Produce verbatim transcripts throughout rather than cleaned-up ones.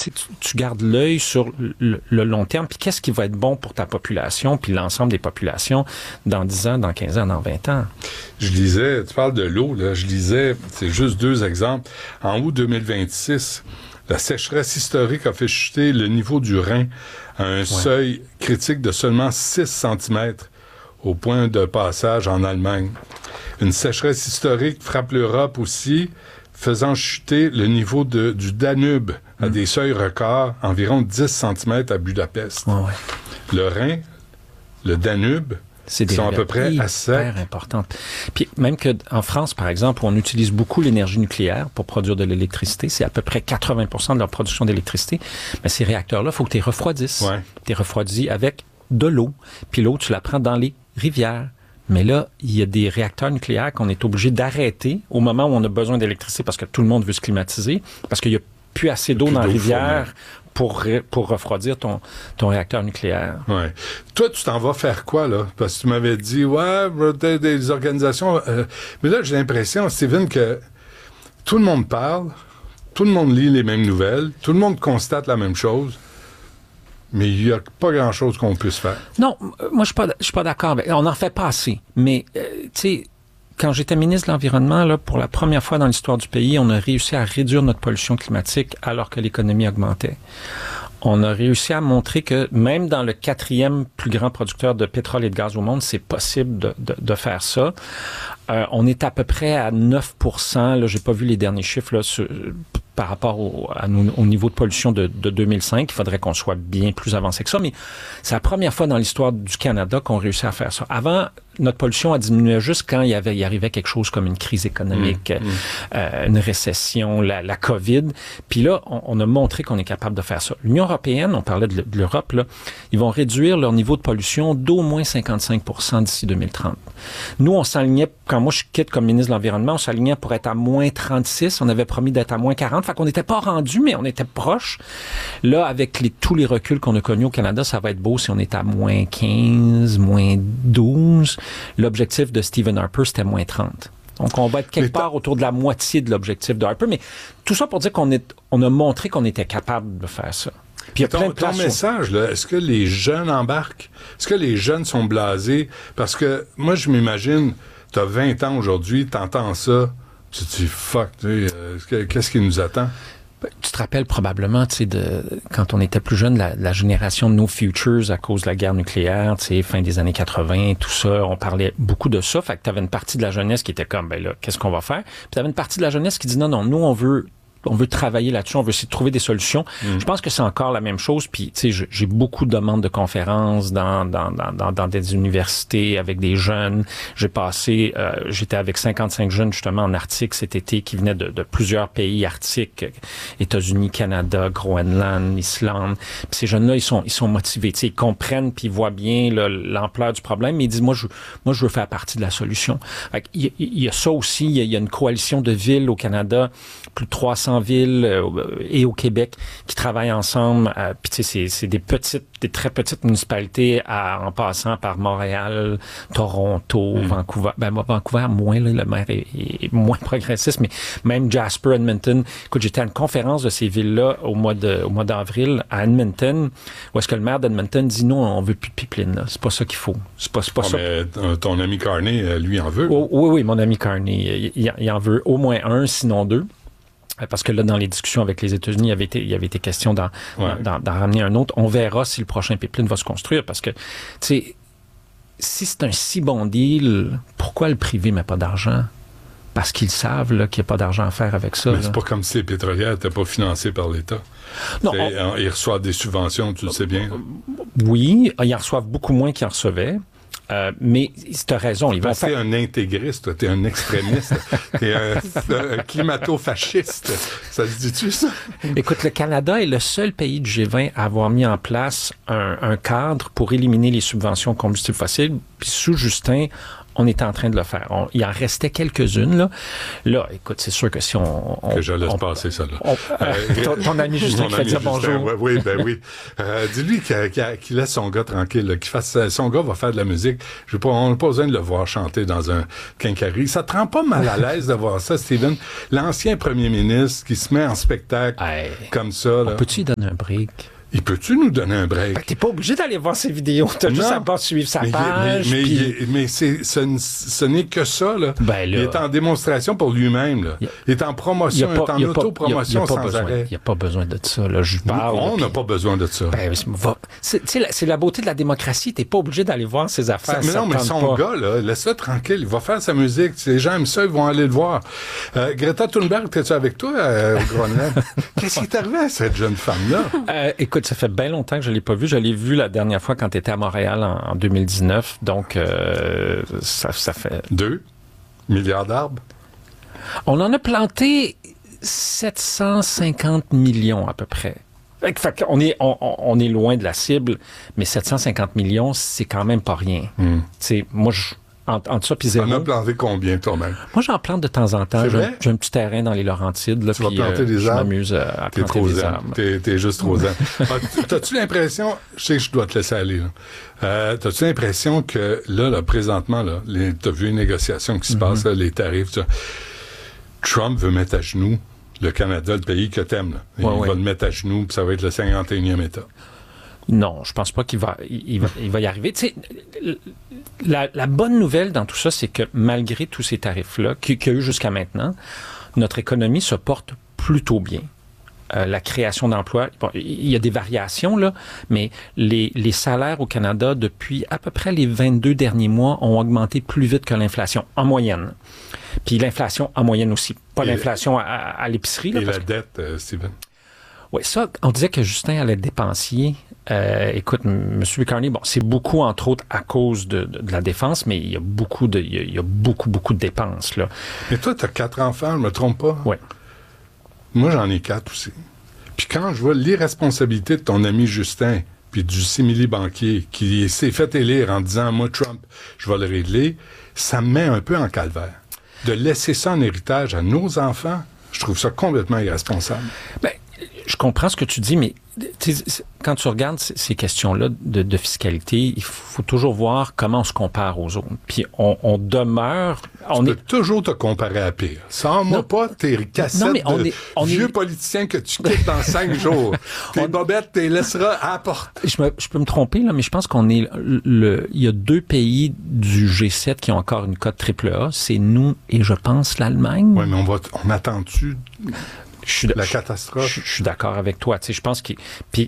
tu, tu gardes l'œil sur le, le long terme, puis qu'est-ce qui va être bon pour ta population, puis l'ensemble des populations dans dix ans, dans quinze ans, dans vingt ans. Je lisais, tu parles de l'eau, là, je lisais, c'est juste deux exemples. En août deux mille vingt-six, la sécheresse historique a fait chuter le niveau du Rhin à un ouais. seuil critique de seulement six centimètres au point de passage en Allemagne. Une sécheresse historique frappe l'Europe aussi, faisant chuter le niveau de, du Danube à mmh. des seuils records, environ dix centimètres à Budapest. Ouais, ouais. Le Rhin, le Danube, c'est des sont à peu près à sec. Importantes. Puis même qu'en France, par exemple, où on utilise beaucoup l'énergie nucléaire pour produire de l'électricité, c'est à peu près quatre-vingts pour cent de leur production d'électricité, mais ces réacteurs-là, il faut que tu les refroidisses. Ouais. Tu les refroidis avec de l'eau, puis l'eau, tu la prends dans les rivières. Mais là, il y a des réacteurs nucléaires qu'on est obligé d'arrêter au moment où on a besoin d'électricité parce que tout le monde veut se climatiser, parce qu'il n'y a plus assez d'eau dans la rivière pour, pour refroidir ton, ton réacteur nucléaire. Ouais. Toi, tu t'en vas faire quoi, là? Parce que tu m'avais dit, ouais, des, des organisations... Euh, mais là, j'ai l'impression, Steven, que tout le monde parle, tout le monde lit les mêmes nouvelles, tout le monde constate la même chose, mais il n'y a pas grand-chose qu'on puisse faire. Non, moi, je ne suis pas d'accord. On n'en fait pas assez. Mais, euh, tu sais, quand j'étais ministre de l'Environnement, là, pour la première fois dans l'histoire du pays, on a réussi à réduire notre pollution climatique alors que l'économie augmentait. On a réussi à montrer que même dans le quatrième plus grand producteur de pétrole et de gaz au monde, c'est possible de, de, de faire ça. Euh, on est à peu près à neuf pour cent, là, j'ai pas vu les derniers chiffres, là, sur, par rapport au, à nous, au niveau de pollution de, de deux mille cinq. Il faudrait qu'on soit bien plus avancé que ça, mais c'est la première fois dans l'histoire du Canada qu'on réussit à faire ça. Avant, notre pollution a diminué juste quand il y avait, il arrivait quelque chose comme une crise économique, mmh, euh, une récession, la, la COVID. Puis là, on, on a montré qu'on est capable de faire ça. L'Union européenne, on parlait de, de l'Europe, là, ils vont réduire leur niveau de pollution d'au moins cinquante-cinq pour cent d'ici deux mille trente. Nous, on s'alignait, quand moi je quitte comme ministre de l'Environnement, on s'alignait pour être à moins trente-six. On avait promis d'être à moins quarante. Fait qu'on n'était pas rendu, mais on était proche. Là, avec les, tous les reculs qu'on a connus au Canada, ça va être beau si on est à moins quinze, moins douze. L'objectif de Stephen Harper, c'était moins trente. Donc, on va être quelque part autour de la moitié de l'objectif de Harper. Mais tout ça pour dire qu'on est, on a montré qu'on était capable de faire ça. Puis il y a ton, ton message, là, est-ce que les jeunes embarquent? Est-ce que les jeunes sont blasés? Parce que moi, je m'imagine, tu as vingt ans aujourd'hui, tu entends ça, tu te dis, fuck, tu sais, qu'est-ce qui nous attend? Tu te rappelles probablement, tu sais, de quand on était plus jeune, la, la génération de No Futures à cause de la guerre nucléaire, tu sais, fin des années quatre-vingts, tout ça, on parlait beaucoup de ça. Fait que tu avais une partie de la jeunesse qui était comme, ben là, qu'est-ce qu'on va faire? Puis tu avais une partie de la jeunesse qui dit, non, non, nous, on veut... on veut travailler là-dessus, on veut essayer de trouver des solutions. Mmh. Je pense que c'est encore la même chose. Puis, tu sais, j'ai beaucoup de demandes de conférences dans, dans, dans, dans des universités avec des jeunes. J'ai passé, euh, j'étais avec cinquante-cinq jeunes justement en Arctique cet été qui venaient de, de plusieurs pays arctiques, États-Unis, Canada, Groenland, Islande. Puis ces jeunes-là, ils sont, ils sont motivés. Tu sais, ils comprennent puis ils voient bien là, l'ampleur du problème. Mais ils disent, moi, je, moi, je veux faire partie de la solution. Fait il, il y a ça aussi. Il y a, il y a une coalition de villes au Canada, plus de trois cents villes euh, et au Québec qui travaillent ensemble. Euh, Puis tu sais, c'est, c'est des petites, des très petites municipalités à, en passant par Montréal, Toronto, mmh. Vancouver. Ben Vancouver, moins, là, le maire est, est moins progressiste, mais même Jasper, Edmonton. Écoute, j'étais à une conférence de ces villes-là au mois de, au mois d'avril à Edmonton, où est-ce que le maire d'Edmonton dit non, on veut plus de pipeline, là. C'est pas ça qu'il faut. C'est pas, c'est pas oh, ça. Mais ton ami Carney, lui, en veut. Oh, oui, oui, mon ami Carney, il, il en veut au moins un, sinon deux. Parce que là, dans les discussions avec les États-Unis, il y avait été, il y avait été question d'en, ouais. d'en, d'en ramener un autre. On verra si le prochain pipeline va se construire. Parce que, tu sais, si c'est un si bon deal, pourquoi le privé met pas d'argent? Parce qu'ils savent là, qu'il n'y a pas d'argent à faire avec ça. Mais là. C'est pas comme si les pétrolières n'étaient pas financées par l'État. Non, on... Ils reçoivent des subventions, tu le sais bien. Oui, ils en reçoivent beaucoup moins qu'ils en recevaient. Euh, mais tu as raison. Ils vont T'es faire... un intégriste, t'es un extrémiste, t'es un, un climato-fasciste. Ça se dit-tu, ça? Écoute, le Canada est le seul pays du G vingt à avoir mis en place un, un cadre pour éliminer les subventions aux combustibles fossiles. Puis sous Justin, on était en train de le faire. On, il en restait quelques-unes, là. Là, écoute, c'est sûr que si on... on que je laisse on, passer ça, là. On, euh, ton, ton ami Justin qui fait dire bonjour. Ouais, oui, ben oui. Euh, dis-lui qu'il, qu'il laisse son gars tranquille, là, qu'il fasse... Son gars va faire de la musique. Je pas, on n'a pas besoin de le voir chanter dans un quincaillerie. Ça te rend pas mal à l'aise de voir ça, Steven? L'ancien premier ministre qui se met en spectacle hey, comme ça, là. Peux-tu lui donner un break? Il peut-tu nous donner un break? Ben, t'es pas obligé d'aller voir ses vidéos. T'as non, juste à pas suivre sa mais page. Mais, mais, puis... mais, mais c'est, ce, ce n'est que ça, là. Ben là. Il est en démonstration pour lui-même, là. A, il est en promotion, il, pas, il est en autopromotion sans besoin, arrêt. Il n'y a pas besoin de ça, là. Je parle. On n'a pas besoin de ça. Ben, c'est, c'est, c'est la beauté de la démocratie. T'es pas obligé d'aller voir ses affaires. Ça, mais non, mais son pas. gars, là, laisse-le tranquille. Il va faire sa musique. Si les gens aiment ça, ils vont aller le voir. Euh, Greta Thunberg, t'es-tu avec toi euh, au Groenland? Qu'est-ce qui est arrivé à cette jeune femme-là? Euh, écoute, ça fait bien longtemps que je l'ai pas vu. Je l'ai vu la dernière fois quand tu étais à Montréal en, en deux mille dix-neuf. Donc, euh, ça, ça fait... Deux milliards d'arbres? On en a planté sept cent cinquante millions à peu près. Fait qu'on est, on, on est loin de la cible, mais sept cent cinquante millions, c'est quand même pas rien. Mm. Tu sais, moi, je... Entre, entre ça puis zéro. On a planté combien, toi-même? Moi, j'en plante de temps en temps. J'ai, j'ai un petit terrain dans les Laurentides. Là, tu vas planter euh, des je arbres? Je m'amuse à t'es planter trop des zen. arbres. T'es, t'es juste trop zen. ah, t'as-tu l'impression... Je sais que je dois te laisser aller. Là. Euh, t'as-tu l'impression que là, là présentement, là, les, t'as vu les négociations qui se mm-hmm. passent, là, les tarifs, ça, Trump veut mettre à genoux le Canada, le pays que t'aimes. Là. Ouais, il ouais. va le mettre à genoux, puis ça va être le cinquante et unième État. Non, je pense pas qu'il va, il va, il va y arriver. Tu sais, la, la bonne nouvelle dans tout ça, c'est que malgré tous ces tarifs-là qu'il y a eu jusqu'à maintenant, notre économie se porte plutôt bien. Euh, la création d'emplois, bon, il y a des variations, là, mais les, les salaires au Canada, depuis à peu près les vingt-deux derniers mois, ont augmenté plus vite que l'inflation, en moyenne. Puis l'inflation en moyenne aussi. Pas et l'inflation à, à l'épicerie. Là, et parce la que... dette, euh, Steven? Oui, ça, on disait que Justin allait être dépensier. Euh, écoute, M. Carney, bon, c'est beaucoup, entre autres, à cause de, de, de la défense, mais il y a beaucoup de, il y a, il y a beaucoup, beaucoup de dépenses, là. Mais toi, t'as quatre enfants, je me trompe pas? Oui. Moi, j'en ai quatre aussi. Puis quand je vois l'irresponsabilité de ton ami Justin, puis du simili-banquier, qui s'est fait élire en disant, moi, Trump, je vais le régler, ça me met un peu en calvaire. De laisser ça en héritage à nos enfants, je trouve ça complètement irresponsable. Ben, je comprends ce que tu dis, mais quand tu regardes ces questions-là de, de fiscalité, il faut toujours voir comment on se compare aux autres. Puis on, on demeure... On tu est... peux toujours te comparer à pire. Sans-moi pas tes cassettes non, mais on de est, on vieux est... politiciens que tu quittes dans cinq jours. Tes on... bobettes, tu les laisseras à la porte. Je, me, je peux me tromper, là, mais je pense qu'on est... Le, il y a deux pays du G sept qui ont encore une cote triple A. C'est nous et, je pense, l'Allemagne. Oui, mais on, va, on attend-tu... Je suis, la catastrophe. Je, je, je suis d'accord avec toi. Tu sais, je pense que puis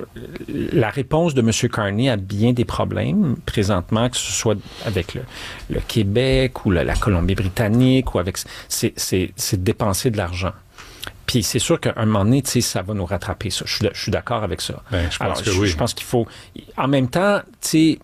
la réponse de M. Carney a bien des problèmes présentement, que ce soit avec le, le Québec ou la, la Colombie-Britannique ou avec c'est, c'est, c'est de dépenser de l'argent. Puis c'est sûr qu'à un moment donné, tu sais, ça va nous rattraper. Ça, je suis, je suis d'accord avec ça. Ben, je pense Alors, que je, oui. Je pense qu'il faut. En même temps, tu sais.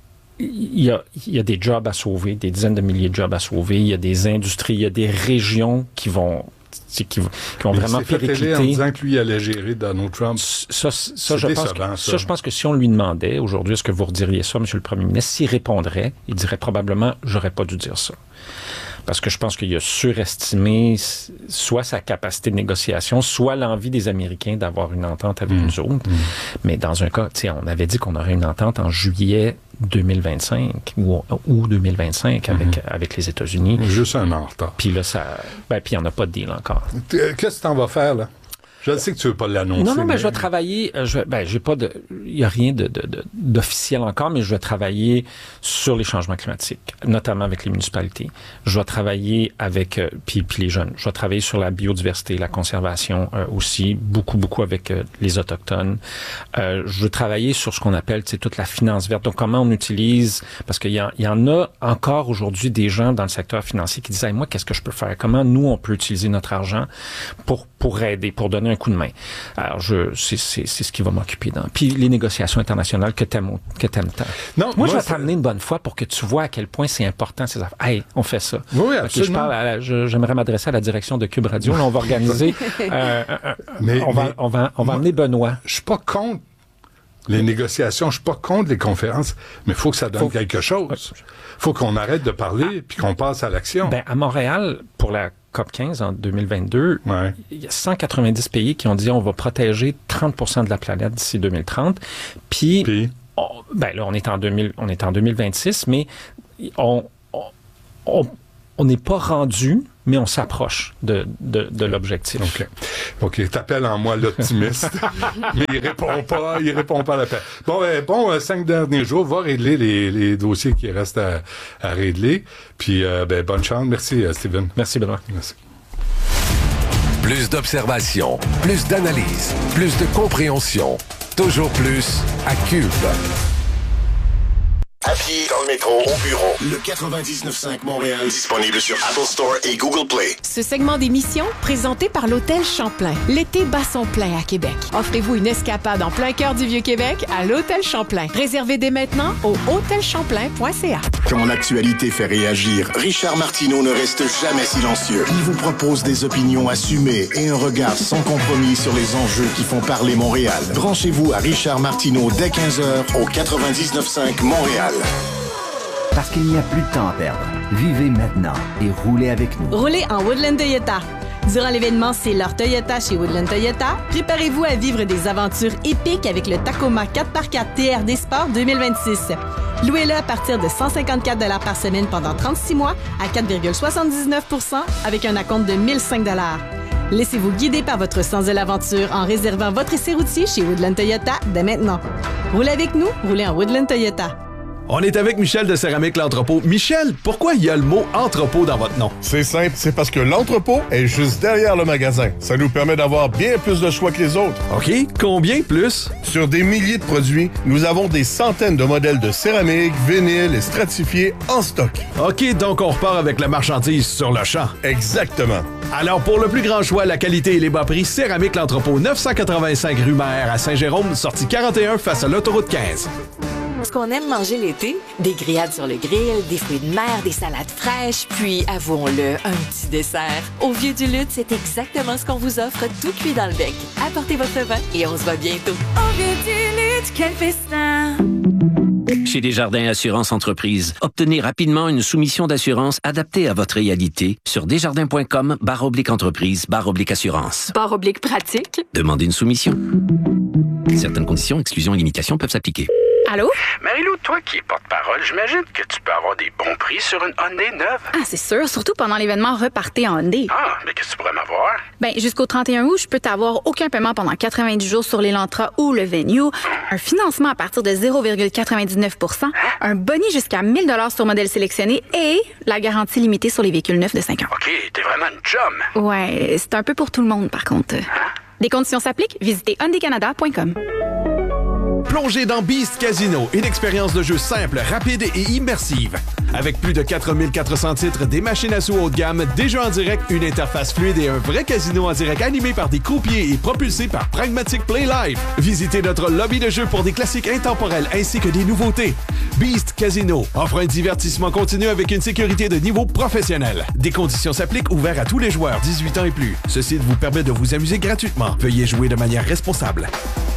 Il y, a, il y a des jobs à sauver, des dizaines de milliers de jobs à sauver. Il y a des industries, il y a des régions qui vont qui, qui vont il vraiment péricliter. En disant que lui il allait gérer Donald Trump. Ça, ça, ça, je pense que, ça. ça, je pense que si on lui demandait aujourd'hui, est-ce que vous rediriez ça, M. le Premier ministre, s'il répondrait, il dirait probablement, j'aurais pas dû dire ça. Parce que je pense qu'il a surestimé soit sa capacité de négociation, soit l'envie des Américains d'avoir une entente avec mmh. nous autres. Mmh. Mais dans un cas, tu sais, on avait dit qu'on aurait une entente en juillet deux mille vingt-cinq ou, ou deux mille vingt-cinq avec, mmh. avec les États-Unis. Juste un an en retard. Puis là, ça, ben, puis il n'y en a pas de deal encore. Qu'est-ce que tu en vas faire, là? Je sais que tu veux pas l'annoncer. Non, non, mais, mais... je vais travailler. Euh, je, ben, j'ai pas de, il y a rien de, de, de, d'officiel encore, mais je vais travailler sur les changements climatiques, notamment avec les municipalités. Je vais travailler avec, euh, puis, puis les jeunes. Je vais travailler sur la biodiversité, la conservation euh, aussi, beaucoup, beaucoup avec euh, les autochtones. Euh, je veux travailler sur ce qu'on appelle, tu sais, toute la finance verte. Donc, comment on utilise, parce qu'il y, a, il y en a encore aujourd'hui des gens dans le secteur financier qui disent, hey, moi, qu'est-ce que je peux faire? Comment nous, on peut utiliser notre argent pour, pour aider, pour donner un coup de main. Alors, je, c'est, c'est, c'est ce qui va m'occuper dans. Puis les négociations internationales que t'aimes, que t'aimes tant. Non, moi, moi, je vais c'est... t'amener une bonne fois pour que tu vois à quel point c'est important ces affaires. Hey, on fait ça. Oui, absolument. Okay, je parle à la, je, j'aimerais m'adresser à la direction de Cube Radio. Là, on va organiser. euh, euh, mais, on, va, mais, on va, on va, on va moi, emmener Benoît. Je suis pas contre Les négociations, je suis pas contre les conférences, mais il faut que ça donne faut... quelque chose. Il faut qu'on arrête de parler puis qu'on passe à l'action. Ben, à Montréal, pour la COP quinze en deux mille vingt-deux, ouais. il y a cent quatre-vingt-dix pays qui ont dit on va protéger trente pour cent de la planète d'ici deux mille trente. Puis, puis? On, ben là, on est en deux mille, on est en deux mille vingt-six, mais on on on n'est pas rendu, mais on s'approche de, de, de l'objectif. OK. OK, t'appelles en moi l'optimiste, mais il répond pas, il répond pas à l'appel. Bon, euh, bon, euh, cinq derniers jours, va régler les, les dossiers qui restent à, à régler. Puis, euh, ben, bonne chance. Merci, euh, Steven. Merci, Benoît. Merci. Plus d'observation, plus d'analyse, plus de compréhension. Toujours plus à Cube. À pied, dans le métro, au bureau, le quatre-vingt-dix-neuf cinq Montréal, disponible sur Apple Store et Google Play. Ce segment d'émission, présenté par l'Hôtel Champlain. L'été bat son plein à Québec. Offrez-vous une escapade en plein cœur du Vieux-Québec à l'Hôtel Champlain. Réservez dès maintenant au hôtel champlain point c a. Quand l'actualité fait réagir, Richard Martineau ne reste jamais silencieux. Il vous propose des opinions assumées et un regard sans compromis sur les enjeux qui font parler Montréal. Branchez-vous à Richard Martineau dès quinze heures au quatre-vingt-dix-neuf cinq Montréal. Parce qu'il n'y a plus de temps à perdre. Vivez maintenant et roulez avec nous. Roulez en Woodland Toyota. Durant l'événement C'est l'heure Toyota chez Woodland Toyota, préparez-vous à vivre des aventures épiques avec le Tacoma quatre par quatre T R D Sport deux mille vingt-six. Louez-le à partir de cent cinquante-quatre dollars par semaine pendant trente-six mois à quatre virgule soixante-dix-neuf pour cent avec un acompte de mille cinq dollars. Laissez-vous guider par votre sens de l'aventure en réservant votre essai routier chez Woodland Toyota dès maintenant. Roulez avec nous, roulez en Woodland Toyota. On est avec Michel de Céramique L'Entrepôt. Michel, pourquoi il y a le mot entrepôt dans votre nom? C'est simple, c'est parce que l'entrepôt est juste derrière le magasin. Ça nous permet d'avoir bien plus de choix que les autres. OK, combien plus? Sur des milliers de produits, nous avons des centaines de modèles de céramique, vinyle et stratifiés en stock. OK, donc on repart avec la marchandise sur le champ. Exactement. Alors, pour le plus grand choix, la qualité et les bas prix, Céramique L'Entrepôt, neuf cent quatre-vingt-cinq rue Maher à Saint-Jérôme, sortie quarante et un face à l'autoroute quinze. Ce qu'on aime manger l'été, des grillades sur le grill, des fruits de mer, des salades fraîches, puis, avouons-le, un petit dessert. Au Vieux du Lutte, c'est exactement ce qu'on vous offre, tout cuit dans le bec. Apportez votre vin et on se voit bientôt. Au Vieux du Lutte, quel festin! Chez Desjardins Assurance Entreprise, obtenez rapidement une soumission d'assurance adaptée à votre réalité sur desjardins.com barre oblique entreprise barre oblique assurance. Barre oblique pratique. Demandez une soumission. Certaines conditions, exclusions et limitations peuvent s'appliquer. Allô? Marie-Lou, toi qui es porte-parole, j'imagine que tu peux avoir des bons prix sur une Hyundai neuve. Ah, c'est sûr, surtout pendant l'événement Repartez en Hyundai. Ah, mais qu'est-ce que tu pourrais m'avoir? Ben, jusqu'au trente et un août, je peux t'avoir aucun paiement pendant quatre-vingt-dix jours sur l'Elantra ou le Venue, un financement à partir de zéro virgule quatre-vingt-dix-neuf pour cent, hein? Un boni jusqu'à mille dollars sur modèle sélectionné et la garantie limitée sur les véhicules neufs de cinq ans. OK, t'es vraiment une chum. Ouais, c'est un peu pour tout le monde, par contre. Hein? Des conditions s'appliquent, visitez hyundai canada point com. Plongez dans Beast Casino, une expérience de jeu simple, rapide et immersive. Avec plus de quatre mille quatre cents titres, des machines à sous haut de gamme, des jeux en direct, une interface fluide et un vrai casino en direct animé par des croupiers et propulsé par Pragmatic Play Live. Visitez notre lobby de jeu pour des classiques intemporels ainsi que des nouveautés. Beast Casino offre un divertissement continu avec une sécurité de niveau professionnel. Des conditions s'appliquent, ouverts à tous les joueurs dix-huit ans et plus. Ce site vous permet de vous amuser gratuitement. Veuillez jouer de manière responsable.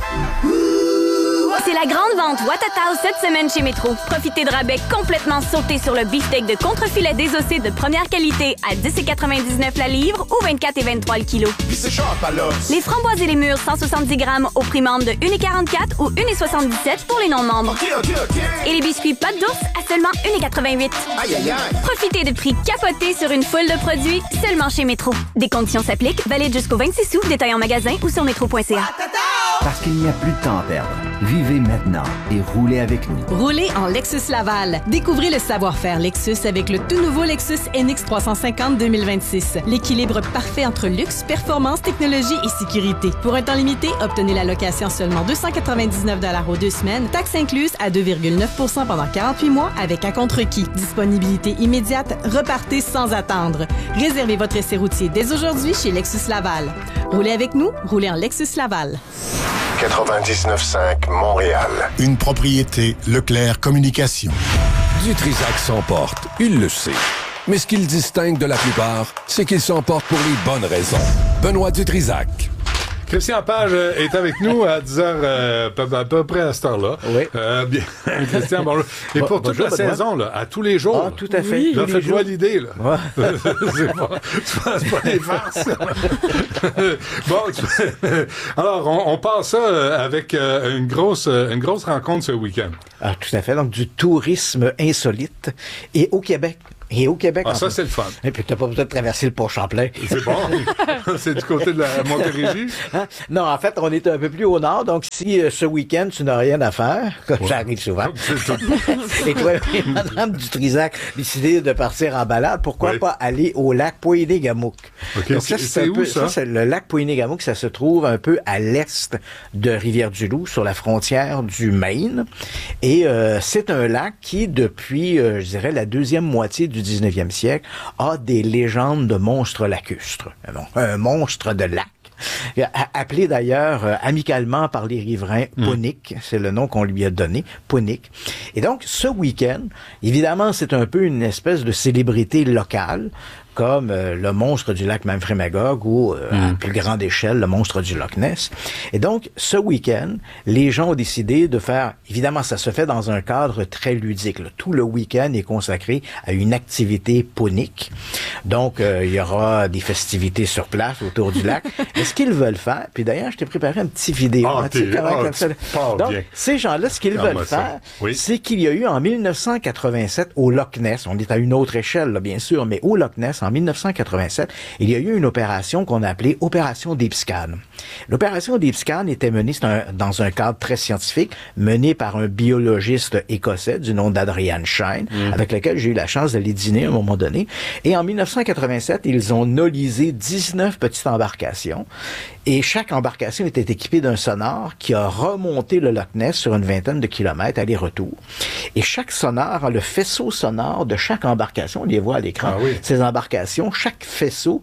C'est la grande vente Watatao cette semaine chez Métro. Profitez de rabais complètement sautés sur le beefsteak de contrefilet désossé de première qualité à dix virgule quatre-vingt-dix-neuf la livre ou vingt-quatre et vingt-trois le kilo. Les framboises et les mûres cent soixante-dix grammes au prix membre de un virgule quarante-quatre ou un virgule soixante-dix-sept pour les non-membres. Okay, okay, okay. Et les biscuits pâte d'ours à seulement un virgule quatre-vingt-huit. Aïe, aïe, aïe. Profitez de prix capotés sur une foule de produits seulement chez Métro. Des conditions s'appliquent, valide jusqu'au vingt-six août, détail en magasin ou sur métro point c a. Parce qu'il n'y a plus de temps à perdre. Vivez maintenant et roulez avec nous. Roulez en Lexus Laval. Découvrez le savoir-faire Lexus avec le tout nouveau Lexus N X trois cent cinquante deux mille vingt-six. L'équilibre parfait entre luxe, performance, technologie et sécurité. Pour un temps limité, obtenez la location seulement deux cent quatre-vingt-dix-neuf dollars aux deux semaines, taxes incluses à deux virgule neuf pour cent pendant quarante-huit mois avec un contre-requis. Disponibilité immédiate, repartez sans attendre. Réservez votre essai routier dès aujourd'hui chez Lexus Laval. Roulez avec nous, roulez en Lexus Laval. quatre-vingt-dix-neuf cinq Montréal. Une propriété Leclerc Communication. Dutrisac s'emporte, il le sait. Mais ce qu'il distingue de la plupart, c'est qu'il s'emporte pour les bonnes raisons. Benoît Dutrisac. Christian Page euh, est avec nous à dix heures, euh, à peu près à cette heure-là. Oui. Euh, bien, Christian, bonjour. Et pour Bonjour, toute la Benoît. saison, là, à tous les jours. Ah, tout à fait. Oui, là, Tous les faites-moi jours. l'idée, là. Ouais. c'est, pas, c'est, pas, c'est pas des farces. Bon, alors, on, on passe ça avec euh, une grosse, une grosse rencontre ce week-end. Ah, tout à fait. Donc, du tourisme insolite. Et au Québec. Et au Québec. Ah, ça, fait. c'est le fun. Et puis, t'as pas besoin de traverser le Pont-Champlain. C'est bon. C'est du côté de la Montérégie. Hein? Non, en fait, on est un peu plus au nord. Donc, si euh, ce week-end, tu n'as rien à faire, comme ouais. ça arrive souvent, et toi et Mme Dutrisac décidez de partir en balade, pourquoi oui. pas aller au lac Poinégamouk? Okay. Donc, ça, c'est, c'est, c'est un où, peu, ça? ça c'est le lac Poinégamouk, ça se trouve un peu à l'est de Rivière-du-Loup, sur la frontière du Maine. Et euh, c'est un lac qui, depuis, euh, je dirais, la deuxième moitié du dix-neuvième siècle, a des légendes de monstres lacustres. Bon, un monstre de lac. Appelé d'ailleurs euh, amicalement par les riverains mmh. Punic, c'est le nom qu'on lui a donné, Punic. Et donc, ce week-end, évidemment, c'est un peu une espèce de célébrité locale, comme euh, le monstre du lac Memphremagog ou, euh, mmh. à plus grande échelle, le monstre du Loch Ness. Et donc, ce week-end, les gens ont décidé de faire... Évidemment, ça se fait dans un cadre très ludique. Là. Tout le week-end est consacré à une activité punique. Donc, euh, il y aura des festivités sur place autour du lac. Et ce qu'ils veulent faire... Puis d'ailleurs, je t'ai préparé un petit vidéo. Ah, hein, tu sais, ah, comme ça. Donc, bien. ces gens-là, ce qu'ils ah, veulent faire, oui. c'est qu'il y a eu en mille neuf cent quatre-vingt-sept, au Loch Ness, on est à une autre échelle, là, bien sûr, mais au Loch Ness, en mille neuf cent quatre-vingt-sept, il y a eu une opération qu'on a appelée Opération Deep Scan. L'opération Deep Scan était menée un, dans un cadre très scientifique, menée par un biologiste écossais du nom d'Adrian Shine, mmh. avec lequel j'ai eu la chance d'aller dîner à un moment donné. Et en mille neuf cent quatre-vingt-sept, ils ont nolisé dix-neuf petites embarcations. Et chaque embarcation était équipée d'un sonar qui a remonté le Loch Ness sur une vingtaine de kilomètres aller-retour. Et chaque sonar a le faisceau sonore de chaque embarcation. On les voit à l'écran. Ah oui. Ces embarcations, chaque faisceau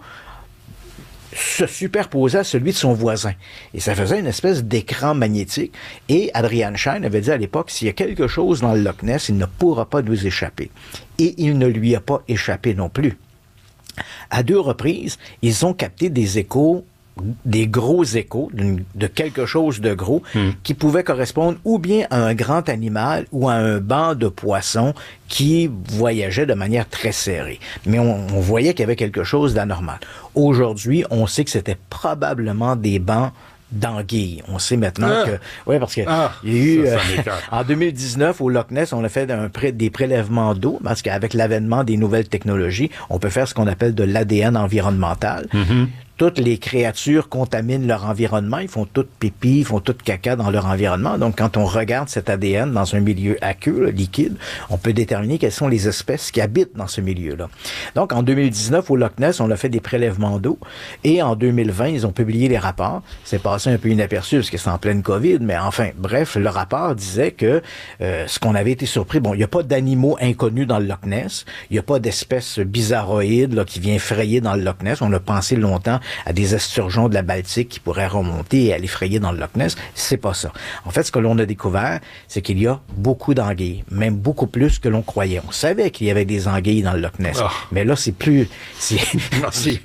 se superposait à celui de son voisin. Et ça faisait une espèce d'écran magnétique. Et Adrian Shine avait dit à l'époque, s'il y a quelque chose dans le Loch Ness, il ne pourra pas nous échapper. Et il ne lui a pas échappé non plus. À deux reprises, ils ont capté des échos des gros échos de quelque chose de gros mm. qui pouvait correspondre ou bien à un grand animal ou à un banc de poissons qui voyageait de manière très serrée. Mais on, on voyait qu'il y avait quelque chose d'anormal. Aujourd'hui, on sait que c'était probablement des bancs d'anguilles. On sait maintenant ah. que... Oui, parce que ah, il y a eu... Ça, ça euh, en deux mille dix-neuf, au Loch Ness, on a fait un pré, des prélèvements d'eau, parce qu'avec l'avènement des nouvelles technologies, on peut faire ce qu'on appelle de l'A D N environnemental. Mm-hmm. Toutes les créatures contaminent leur environnement, ils font tout pipi, ils font tout caca dans leur environnement. Donc, quand on regarde cet A D N dans un milieu aqueux, liquide, on peut déterminer quelles sont les espèces qui habitent dans ce milieu-là. Donc, en deux mille dix-neuf, au Loch Ness, on a fait des prélèvements d'eau. Et en deux mille vingt, ils ont publié les rapports. C'est passé un peu inaperçu parce que c'est en pleine COVID, mais enfin, bref, le rapport disait que euh, ce qu'on avait été surpris, bon, il n'y a pas d'animaux inconnus dans le Loch Ness, il n'y a pas d'espèces bizarroïdes là, qui vient frayer dans le Loch Ness. On a pensé longtemps à des esturgeons de la Baltique qui pourraient remonter et aller frayer dans le Loch Ness. C'est pas ça. En fait, ce que l'on a découvert, c'est qu'il y a beaucoup d'anguilles, même beaucoup plus que l'on croyait. On savait qu'il y avait des anguilles dans le Loch Ness, oh. mais là, c'est plus... C'est, c'est...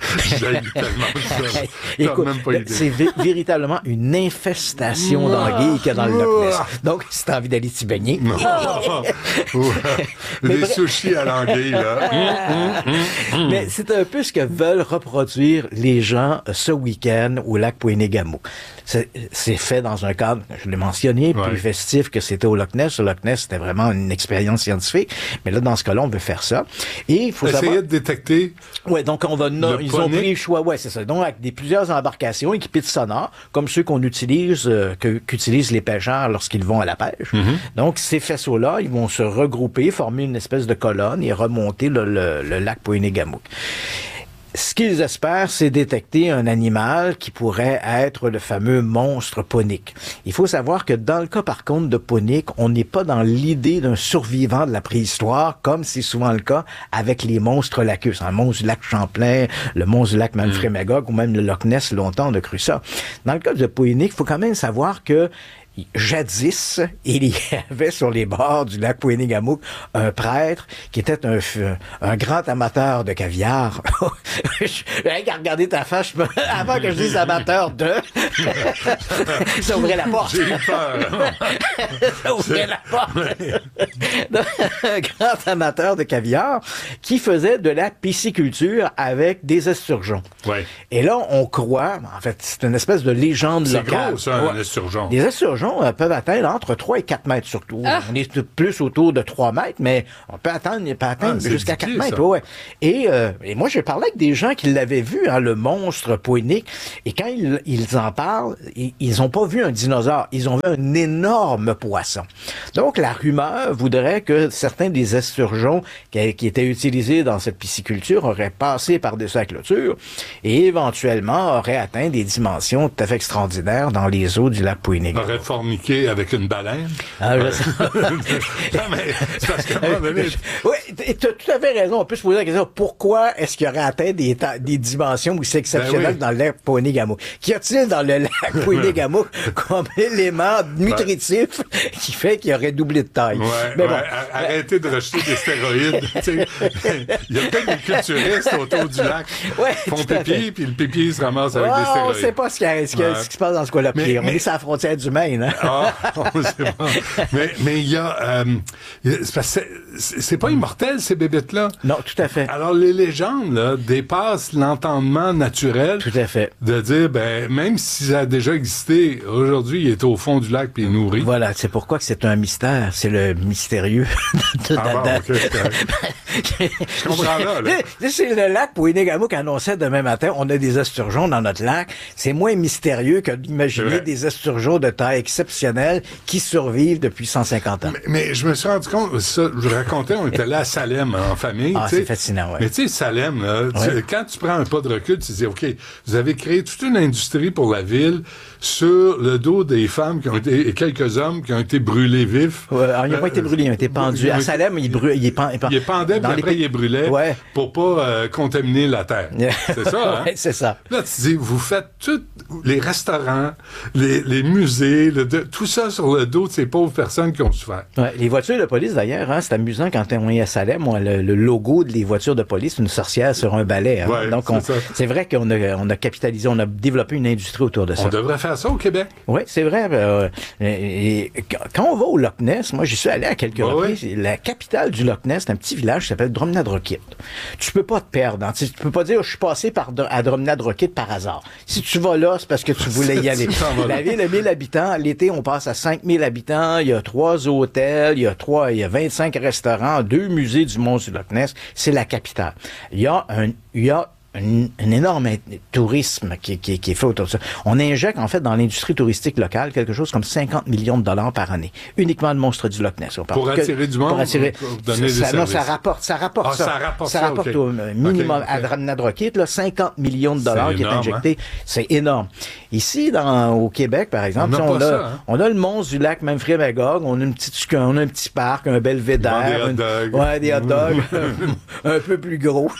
Écoute, c'est vé- véritablement une infestation d'anguilles qu'il y a dans le Loch Ness. Donc, si t'as envie d'aller t'y baigner... Des bref... sushis à l'anguille, là. Mais c'est un peu ce que veulent reproduire les gens ce week-end au lac Poinégamouk. C'est, c'est fait dans un cadre, je l'ai mentionné, ouais. plus festif que c'était au Loch Ness. Au Loch Ness, c'était vraiment une expérience scientifique. Mais là, dans ce cas-là, on veut faire ça. Et il faut Essayer savoir... de détecter... Ouais, donc on va... No... Ils poney. ont pris le choix, ouais, c'est ça. Donc, avec des, plusieurs embarcations équipées de sonars, comme ceux qu'on utilise, euh, que, qu'utilisent les pêcheurs lorsqu'ils vont à la pêche. Mm-hmm. Donc, ces faisceaux-là, ils vont se regrouper, former une espèce de colonne et remonter le, le, le lac Poinégamouk. Ce qu'ils espèrent, c'est détecter un animal qui pourrait être le fameux monstre punique. Il faut savoir que dans le cas, par contre, de punique, on n'est pas dans l'idée d'un survivant de la préhistoire, comme c'est souvent le cas avec les monstres lacustres. Un monstre du lac Champlain, le monstre du lac Memphremagog, ou même le Loch Ness, longtemps on a cru ça. Dans le cas de punique, il faut quand même savoir que jadis, il y avait sur les bords du lac Poénégamouk un prêtre qui était un, un grand amateur de caviar. Hey, regardez ta face, avant que je dise amateur de... ça ouvrait la porte. J'ai eu peur. ça ouvrait la porte. Un grand amateur de caviar qui faisait de la pisciculture avec des esturgeons. Ouais. Et là, on croit, en fait, c'est une espèce de légende c'est locale. C'est gros, ça, un esturgeon. Des esturgeons euh, peuvent atteindre entre trois et quatre mètres surtout. Ah. On est plus autour de trois mètres, mais on peut atteindre, peut atteindre ah, jusqu'à quatre mètres. Ouais. Et, euh, et moi, j'ai parlé avec des gens qui l'avaient vu, hein, le monstre poénique, et quand ils, ils en parlent, ils, ils ont pas vu un dinosaure, ils ont vu un énorme poisson. Donc, la rumeur voudrait que certains des esturgeons qui, qui étaient utilisés dans cette pisciculture auraient passé par-dessus la clôture et éventuellement auraient atteint des dimensions tout à fait extraordinaires dans les eaux du lac Poénégamouk. Aurait forniqué avec une baleine? Ah, ouais. Non, mais c'est parce qu'à un moment donné... Oui, tu as tout à fait raison. On peut se poser la question, pourquoi est-ce qu'il aurait atteint des, des dimensions aussi exceptionnelles ben oui. dans le lac Poénégamouk? Qu'y a-t-il dans le lac Poénégamouk comme élément nutritif ben. qui fait qu'il aurait doublé de taille? Ouais, mais ouais, bon. Arrêtez de rejeter des stéroïdes. Il y a peut-être des culturistes autour du lac ouais, qui font pipi, puis le pipi se ramasse avec oh, des stéroïdes. On sait pas ce qui, ce qui, ouais. ce qui se passe dans ce coin-là. Mais, on mais... est sur la frontière du Maine. Hein? Ah, on sait pas. Mais mais il y a... Euh, c'est, c'est pas immortel, ces bébêtes-là. Non, tout à fait. Alors, les légendes là, dépassent l'entendement naturel. Tout à fait. De dire, ben même si ça a déjà existé, aujourd'hui, il est au fond du lac puis il est nourri. Voilà, c'est pourquoi que c'est un mystère. C'est le mystérieux. de, ah bon, okay, je comprends là. là. C'est le lac Poénégamouk annonçait demain matin, on a des esturgeons dans notre lac. C'est moins mystérieux que d'imaginer des esturgeons de taille exceptionnelle qui survivent depuis cent cinquante ans. Mais, mais je me suis rendu compte, ça, je racontais, on était là à Salem en famille. Ah, c'est fascinant, ouais. Mais tu sais, Salem, là, ouais. tu, quand tu prends un pas de recul, tu te dis, OK, vous avez créé toute une industrie pour la ville sur le dos des femmes qui ont été, et quelques hommes qui ont été brûlés vifs. Ouais, alors, ils n'ont euh, pas été brûlés, ils ont été pendus. À Salem, ils brûlaient, il est pend, il est pendait, puis après, les... il brûlait ouais. pour pas euh, contaminer la terre. C'est ça, hein? Ouais, c'est ça. Là, tu te dis, vous faites tous les restaurants, les, les musées, le, de, tout ça sur le dos de ces pauvres personnes qui ont souffert. Ouais, les voitures de police, d'ailleurs, hein, c'est amusant quand on est à Salem, on a le, le logo des voitures de police, une sorcière sur un balai. Hein. Ouais, donc, c'est, on, ça. c'est vrai qu'on a, on a capitalisé, on a développé une industrie autour de ça. On devrait faire ça au Québec. Oui, c'est vrai. Euh, et, et, quand on va au Loch Ness, moi, j'y suis allé à quelques ouais, reprises. Ouais. La capitale du Loch Ness, c'est un petit village qui s'appelle Drumnadrochit. Tu peux pas te perdre. Hein. Tu peux pas dire, je suis passé par, à Drumnadrochit par hasard. Si tu vas là, c'est parce que tu voulais y aller. La ville a mille habitants. L'été, on passe à cinq mille habitants. Il y a trois hôtels, il y a trois, il y a vingt-cinq restaurants, deux musées du mont du Loch Ness. C'est la capitale. Il y a un, il y a Un, un énorme tourisme qui, qui, qui est fait autour de ça. On injecte, en fait, dans l'industrie touristique locale, quelque chose comme cinquante millions de dollars par année. Uniquement le monstre du Loch Ness. On parle pour attirer que, du monde? Pour attirer, pour donner ça, des non, services. ça rapporte, ça rapporte ah, ça. Ça rapporte, ça ça, rapporte okay. au minimum okay, okay. à Drumnadrochit, là, cinquante millions de dollars c'est qui énorme, est injecté. Hein? C'est énorme. Ici, dans, au Québec, par exemple, on, on, a, a, ça, hein? on a le monstre du lac Manfred-Magog, on a une petite, on a un petit parc, un belvédère. Des hot dogs. Ouais, des hot dogs. un peu plus gros.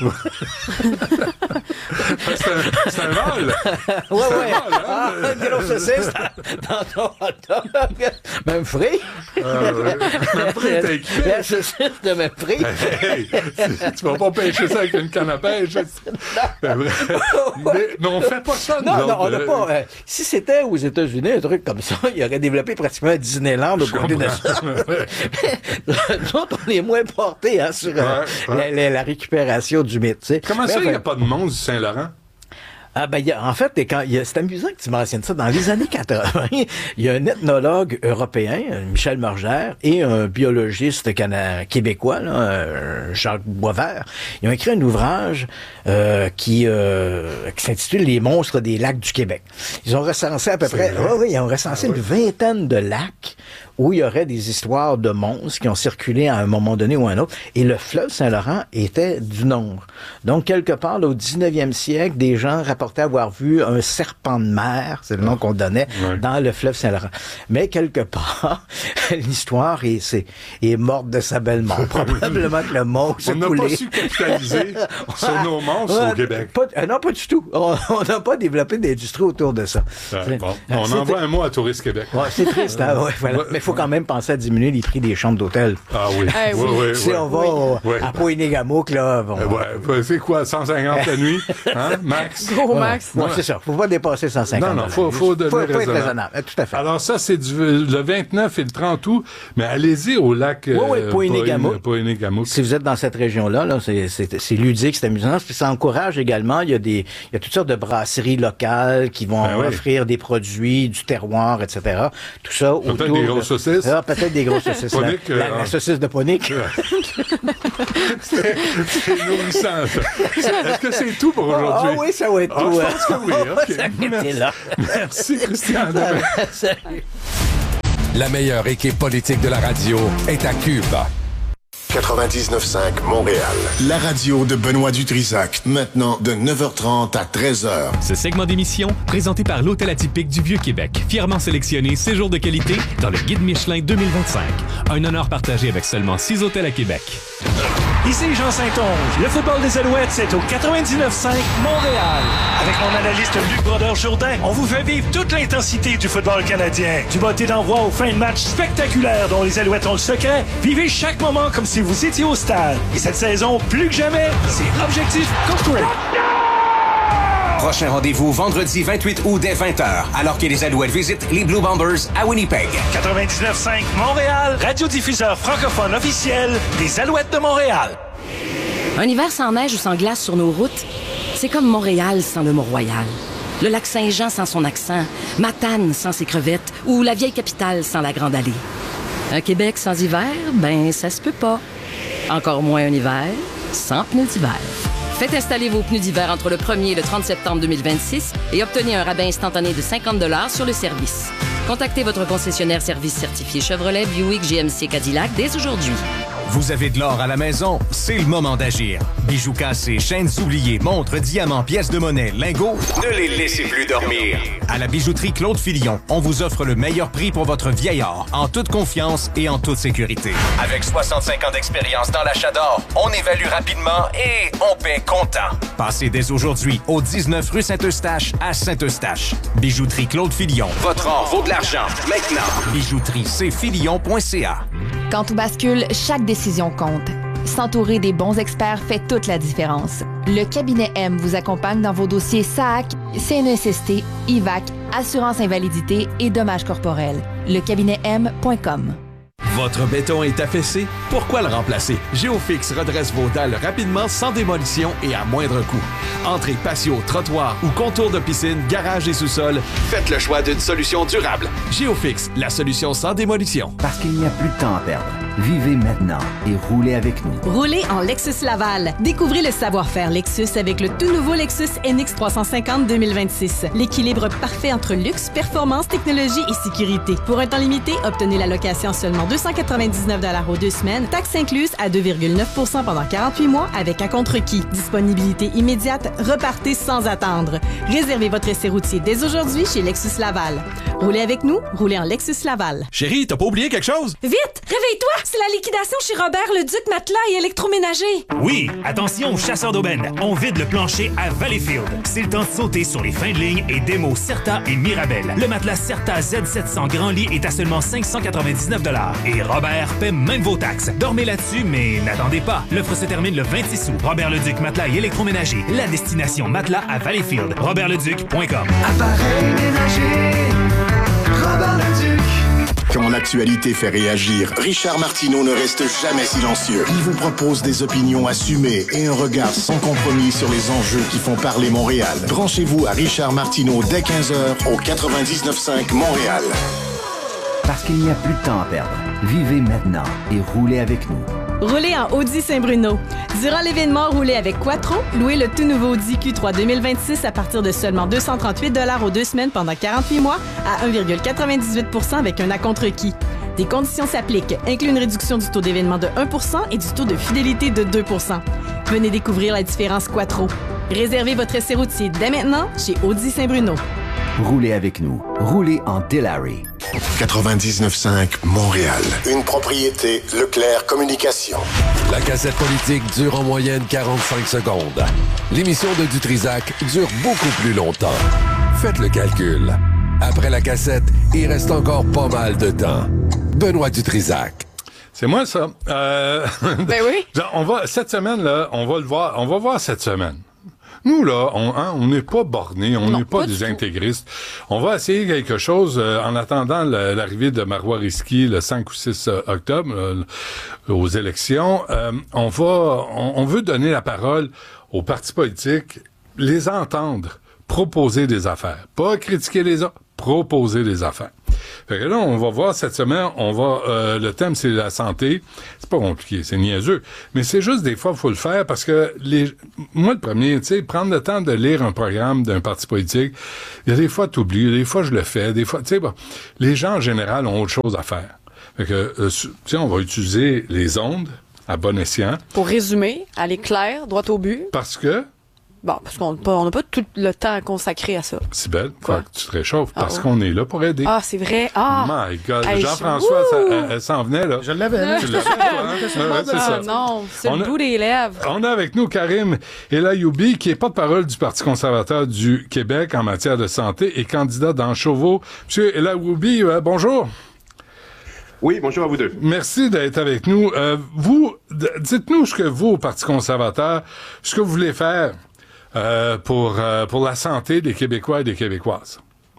c'est, un, c'est un vol. Ouais, ouais. Ah, des grosses saucisses dans ton hot dog. Même frais. Ah, ouais. Même frais, t'as équipé. La saucisse de même frais. Hey, hey, tu vas pas pêcher ça avec une canne à pêche. mais, mais on fait pas ça, nous Non, autres. non, on n'a pas. Euh, si c'était aux États-Unis, un truc comme ça, il aurait développé pratiquement un Disneyland au côté de ça. Nous autres, on est moins portés hein, sur euh, ouais, ouais. La, la, la récupération du mythe. T'sais. Comment ça, il n'y a pas de monstre du Saint-Laurent? Ah ben, y a, en fait, quand, y a, c'est amusant que tu mentionnes ça. Dans les années quatre-vingts, il y a un ethnologue européen, Michel Morgère, et un biologiste cana- québécois, là, Jacques Boisvert. Ils ont écrit un ouvrage euh, qui, euh, qui s'intitule « Les monstres des lacs du Québec ». Ils ont recensé à peu près, oh, oui, ils ont recensé ah, oui. une vingtaine de lacs où il y aurait des histoires de monstres qui ont circulé à un moment donné ou à un autre. Et le fleuve Saint-Laurent était du nombre. Donc, quelque part, là, au dix-neuvième siècle, des gens rapportaient avoir vu un serpent de mer, c'est le nom qu'on donnait, ouais. dans le fleuve Saint-Laurent. Mais quelque part, l'histoire est, c'est, est morte de sa belle mort. Probablement que le monstre on n'a pas su capitaliser sur nos monstres ouais, au Québec. Pas, euh, non, pas du tout. On n'a pas développé d'industrie autour de ça. Ouais, bon. On c'est envoie t- un mot à Tourisme Québec. Ouais, c'est triste. Hein? Ouais, voilà. ouais, Mais il faut quand même penser à diminuer les prix des chambres d'hôtel. Ah oui. Eh, oui. oui, oui si ouais, on va oui. au, oui. à Poinégamouk, là... Bon, euh, ouais, c'est quoi, cent cinquante la nuit? Hein, max? Gros max. Ouais, ouais. C'est ça. Faut pas dépasser cent cinquante. Non, non, faut, faut devenir faut, raisonnable. faut être raisonnable. Tout à fait. Alors ça, c'est du, le vingt-neuf et le trente août, mais allez-y au lac oui, oui, Poinégamouk. Poinégamouk. Si vous êtes dans cette région-là, là, c'est, c'est, c'est ludique, c'est amusant. Puis ça encourage également, il y a des, il y a toutes sortes de brasseries locales qui vont ben oui. offrir des produits, du terroir, et cetera. Tout ça autour... Peut-être des grosses saucisses. Ah, peut-être des grosses saucisses. Ponique, la, euh, la, la saucisse de Ponique. c'est, c'est nourrissant, ça. Est-ce que c'est tout pour aujourd'hui? Ah oui, ça va être ah, tout. Je pense que oui. OK. Ça Merci. Là. Merci, Christian. Salut. La meilleure équipe politique de la radio est à Cube. quatre-vingt-dix-neuf cinq Montréal. La radio de Benoît Dutrisac. Maintenant de neuf heures trente à treize heures. Ce segment d'émission, présenté par l'Hôtel Atypique du Vieux-Québec, fièrement sélectionné séjour de qualité dans le Guide Michelin deux mille vingt-cinq. Un honneur partagé avec seulement six hôtels à Québec. Ici Jean Saint-Onge. Le football des Alouettes, c'est au quatre-vingt-dix-neuf cinq Montréal. Avec mon analyste Luc Brodeur-Jourdain, on vous fait vivre toute l'intensité du football canadien. Du botté d'envoi aux fins de match spectaculaires dont les Alouettes ont le secret. Vivez chaque moment comme si vous étiez au stade. Et cette saison, plus que jamais, c'est Objectif Corporate. Prochain rendez-vous vendredi vingt-huit août dès vingt heures, alors que les Alouettes visitent les Blue Bombers à Winnipeg. quatre-vingt-dix-neuf cinq Montréal, radiodiffuseur francophone officiel des Alouettes de Montréal. Un hiver sans neige ou sans glace sur nos routes, c'est comme Montréal sans le Mont-Royal. Le lac Saint-Jean sans son accent, Matane sans ses crevettes ou la vieille capitale sans la Grande Allée. Un Québec sans hiver, ben ça se peut pas. Encore moins un hiver sans pneus d'hiver. Faites installer vos pneus d'hiver entre le premier et le trente septembre deux mille vingt-six et obtenez un rabais instantané de cinquante dollars sur le service. Contactez votre concessionnaire service certifié Chevrolet, Buick, G M C, Cadillac dès aujourd'hui. Vous avez de l'or à la maison? C'est le moment d'agir. Bijoux cassés, chaînes oubliées, montres, diamants, pièces de monnaie, lingots, ne les laissez plus dormir. À la bijouterie Claude Filion, on vous offre le meilleur prix pour votre vieil or, en toute confiance et en toute sécurité. Avec soixante-cinq ans d'expérience dans l'achat d'or, on évalue rapidement et on paie comptant. Passez dès aujourd'hui au dix-neuf rue Saint-Eustache à Saint-Eustache. Bijouterie Claude Filion. Votre or vaut de l'argent. Maintenant. bijouterie c filion point c a. Quand tout bascule, chaque décision compte. S'entourer des bons experts fait toute la différence. Le cabinet M vous accompagne dans vos dossiers S A A C, C N E S S T, I V A C, assurance invalidité et dommages corporels. Le cabinet M point com. Votre béton est affaissé? Pourquoi le remplacer? Géofix redresse vos dalles rapidement, sans démolition et à moindre coût. Entrée, patio, trottoir ou contour de piscine, garage et sous-sol, faites le choix d'une solution durable. Géofix, la solution sans démolition. Parce qu'il n'y a plus de temps à perdre. Vivez maintenant et roulez avec nous. Roulez en Lexus Laval. Découvrez le savoir-faire Lexus avec le tout nouveau Lexus N X trois cent cinquante deux mille vingt-six. L'équilibre parfait entre luxe, performance, technologie et sécurité. Pour un temps limité, obtenez la location seulement deux cent quatre-vingt-dix-neuf dollars aux deux semaines, taxes incluses à deux virgule neuf pour cent pendant quarante-huit mois avec un contre-qui. Disponibilité immédiate, repartez sans attendre. Réservez votre essai routier dès aujourd'hui chez Lexus Laval. Roulez avec nous, roulez en Lexus Laval. Chérie, t'as pas oublié quelque chose? Vite, réveille-toi! C'est la liquidation chez Robert Leduc Matelas et électroménager. Oui, attention aux chasseurs d'aubaine. On vide le plancher à Valleyfield. C'est le temps de sauter sur les fins de ligne et démos Certa et Mirabel. Le matelas Certa Z sept cents Grand Lit est à seulement cinq cent quatre-vingt-dix-neuf dollars. Et Robert paie même vos taxes. Dormez là-dessus, mais n'attendez pas. L'offre se termine le vingt-six août. Robert Leduc Matelas et électroménager. La destination matelas à Valleyfield. robert leduc point com. Appareil ménager, Robert Leduc. Quand l'actualité fait réagir, Richard Martineau ne reste jamais silencieux. Il vous propose des opinions assumées et un regard sans compromis sur les enjeux qui font parler Montréal. Branchez-vous à Richard Martineau dès quinze heures au quatre-vingt-dix-neuf cinq Montréal. Parce qu'il n'y a plus de temps à perdre. Vivez maintenant et roulez avec nous. Roulez en Audi Saint-Bruno. Durant l'événement Roulez avec Quattro, louez le tout nouveau Audi Q trois deux mille vingt-six à partir de seulement deux cent trente-huit dollars aux deux semaines pendant quarante-huit mois à un virgule quatre-vingt-dix-huit pour cent avec un acompte requis. Des conditions s'appliquent, inclut une réduction du taux d'événement de un pour cent et du taux de fidélité de deux pour cent. Venez découvrir la différence Quattro. Réservez votre essai routier dès maintenant chez Audi Saint-Bruno. Roulez avec nous. Roulez en Delary. quatre-vingt-dix-neuf cinq Montréal. Une propriété Leclerc Communication. La cassette politique dure en moyenne quarante-cinq secondes. L'émission de Dutrisac dure beaucoup plus longtemps. Faites le calcul. Après la cassette, il reste encore pas mal de temps. Benoît Dutrisac. C'est moi, ça. Euh... Ben oui. On va, cette semaine, là, on va le voir, on va voir cette semaine. Nous, là, on hein, on n'est pas bornés, on n'est pas, pas des intégristes. On va essayer quelque chose euh, en attendant le, l'arrivée de Marois Risky le cinq ou six octobre euh, aux élections. Euh, on va, on, on veut donner la parole aux partis politiques, les entendre, proposer des affaires. Pas critiquer les autres, proposer des affaires. Fait que là, on va voir cette semaine, on va, euh, le thème, c'est la santé. C'est pas compliqué, c'est niaiseux. Mais c'est juste, des fois, il faut le faire parce que les, moi, le premier, tu sais, prendre le temps de lire un programme d'un parti politique, il y a des fois, t'oublies, des fois, je le fais, des fois, tu sais, bon, les gens, en général, ont autre chose à faire. Fait que, euh, tu sais, on va utiliser les ondes à bon escient. Pour résumer, aller clair, droit au but. Parce que, Bon, parce qu'on n'a pas tout le temps à consacrer à ça. C'est belle. Quoi? Tu te réchauffes parce ah, qu'on est là pour aider. Ah, c'est vrai. Ah! My God. Hey, Jean-François, ça, elle, elle s'en venait, là. Je l'avais. Tu l'as fait, toi, hein? Ouais, c'est ah, ça. Non, c'est on le a, bout des lèvres. On a avec nous Karim Elayoubi, qui est porte-parole du Parti conservateur du Québec en matière de santé et candidat dans Chauveau. Monsieur Elayoubi, euh, bonjour. Oui, bonjour à vous deux. Merci d'être avec nous. Euh, vous, d- dites-nous ce que vous, au Parti conservateur, ce que vous voulez faire Euh, pour euh, pour la santé des Québécois et des Québécoises.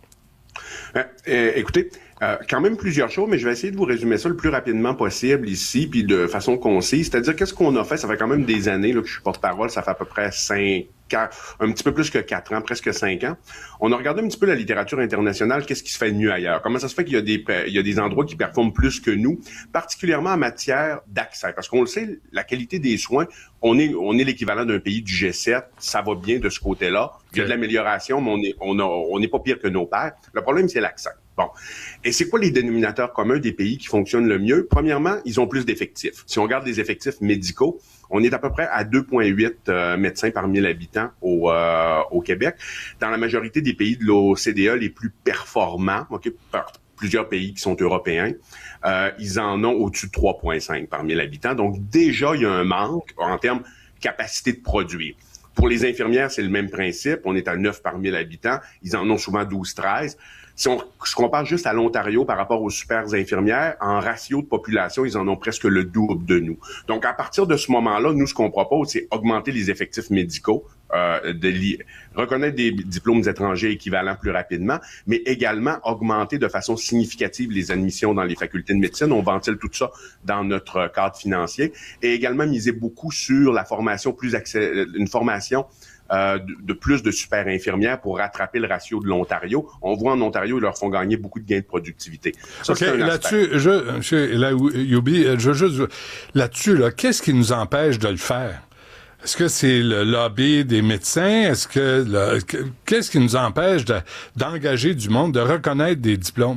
Euh, euh, écoutez, euh, quand même plusieurs choses, mais je vais essayer de vous résumer ça le plus rapidement possible ici, puis de façon concise. C'est-à-dire, qu'est-ce qu'on a fait? Ça fait quand même des années là, que je suis porte-parole, ça fait à peu près cinq ans, un petit peu plus que quatre ans, presque cinq ans. On a regardé un petit peu la littérature internationale, qu'est-ce qui se fait de mieux ailleurs? Comment ça se fait qu'il y a des, il y a des endroits qui performent plus que nous, particulièrement en matière d'accès? Parce qu'on le sait, la qualité des soins, on est, on est l'équivalent d'un pays du G sept, ça va bien de ce côté-là. Il y a de l'amélioration, mais on est, on a, on n'est pas pire que nos pairs. Le problème, c'est l'accès. Bon. Et c'est quoi les dénominateurs communs des pays qui fonctionnent le mieux? Premièrement, ils ont plus d'effectifs. Si on regarde les effectifs médicaux, on est à peu près à deux virgule huit euh, médecins par mille habitants au, euh, au Québec. Dans la majorité des pays de l'O C D E les plus performants, OK, par plusieurs pays qui sont européens, euh, ils en ont au-dessus de trois virgule cinq par mille habitants. Donc déjà, il y a un manque en termes de capacité de produire. Pour les infirmières, c'est le même principe. On est à neuf par mille habitants. Ils en ont souvent douze treize. Si on se compare juste à l'Ontario par rapport aux super infirmières, en ratio de population, ils en ont presque le double de nous. Donc, à partir de ce moment-là, nous, ce qu'on propose, c'est augmenter les effectifs médicaux, euh, de li- reconnaître des diplômes étrangers équivalents plus rapidement, mais également augmenter de façon significative les admissions dans les facultés de médecine. On ventile tout ça dans notre cadre financier. Et également miser beaucoup sur la formation, plus accès, une formation Euh, de, de plus de super infirmières pour rattraper le ratio de l'Ontario. On voit en Ontario, ils leur font gagner beaucoup de gains de productivité. Ça, OK, là-dessus, je, monsieur Elayoubi, je juste, là-dessus, là, qu'est-ce qui nous empêche de le faire? Est-ce que c'est le lobby des médecins? Est-ce que, le, qu'est-ce qui nous empêche de, d'engager du monde, de reconnaître des diplômes?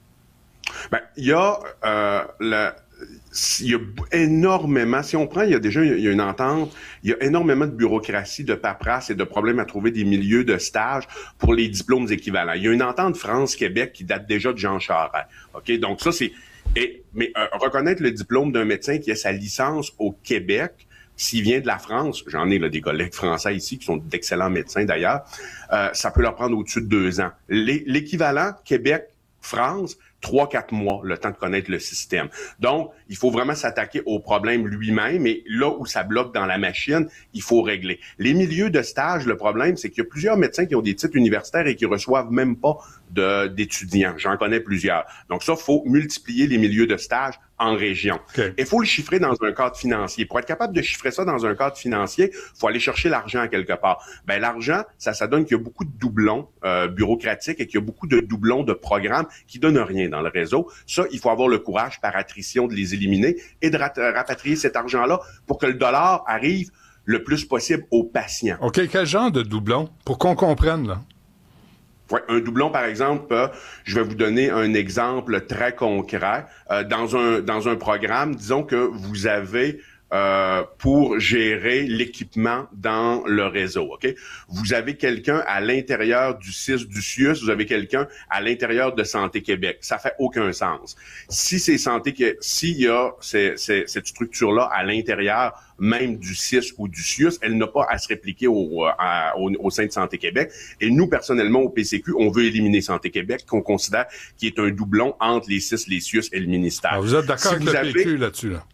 Ben, il y a, euh, la, il y a énormément, si on prend, il y a déjà il y a une entente, il y a énormément de bureaucratie, de paperasse et de problèmes à trouver des milieux de stage pour les diplômes équivalents. Il y a une entente France-Québec qui date déjà de Jean Charest. OK? Donc ça, c'est... Et, mais euh, reconnaître le diplôme d'un médecin qui a sa licence au Québec, s'il vient de la France, j'en ai là, des collègues français ici qui sont d'excellents médecins d'ailleurs, euh, ça peut leur prendre au-dessus de deux ans. L'é- l'équivalent Québec-France, trois, quatre mois, le temps de connaître le système. Donc, il faut vraiment s'attaquer au problème lui-même, et là où ça bloque dans la machine, il faut régler. Les milieux de stage, le problème, c'est qu'il y a plusieurs médecins qui ont des titres universitaires et qui reçoivent même pas de, d'étudiants. J'en connais plusieurs. Donc ça, il faut multiplier les milieux de stage en région. Okay. Il faut le chiffrer dans un cadre financier. Pour être capable de chiffrer ça dans un cadre financier, il faut aller chercher l'argent à quelque part. Ben l'argent, ça, ça donne qu'il y a beaucoup de doublons euh, bureaucratiques et qu'il y a beaucoup de doublons de programmes qui donnent rien dans le réseau. Ça, il faut avoir le courage par attrition de les éliminer et de rat- rapatrier cet argent-là pour que le dollar arrive le plus possible aux patients. OK, quel genre de doublons? Pour qu'on comprenne, là. Ouais, un doublon, par exemple, euh, je vais vous donner un exemple très concret. Euh, dans un dans un programme, disons que vous avez euh, pour gérer l'équipement dans le réseau, OK? Vous avez quelqu'un à l'intérieur du C I S, du C I U S, vous avez quelqu'un à l'intérieur de Santé Québec. Ça fait aucun sens. Si c'est Santé que s'il y a ces, ces, cette structure-là à l'intérieur même du C I S ou du C I U S, elle n'a pas à se répliquer au, à, au, au sein de Santé Québec. Et nous, personnellement, au P C Q, on veut éliminer Santé Québec, qu'on considère qui est un doublon entre les C I S, les C I U S et le ministère. Alors, vous êtes d'accord si avec le avez... P Q là-dessus, là?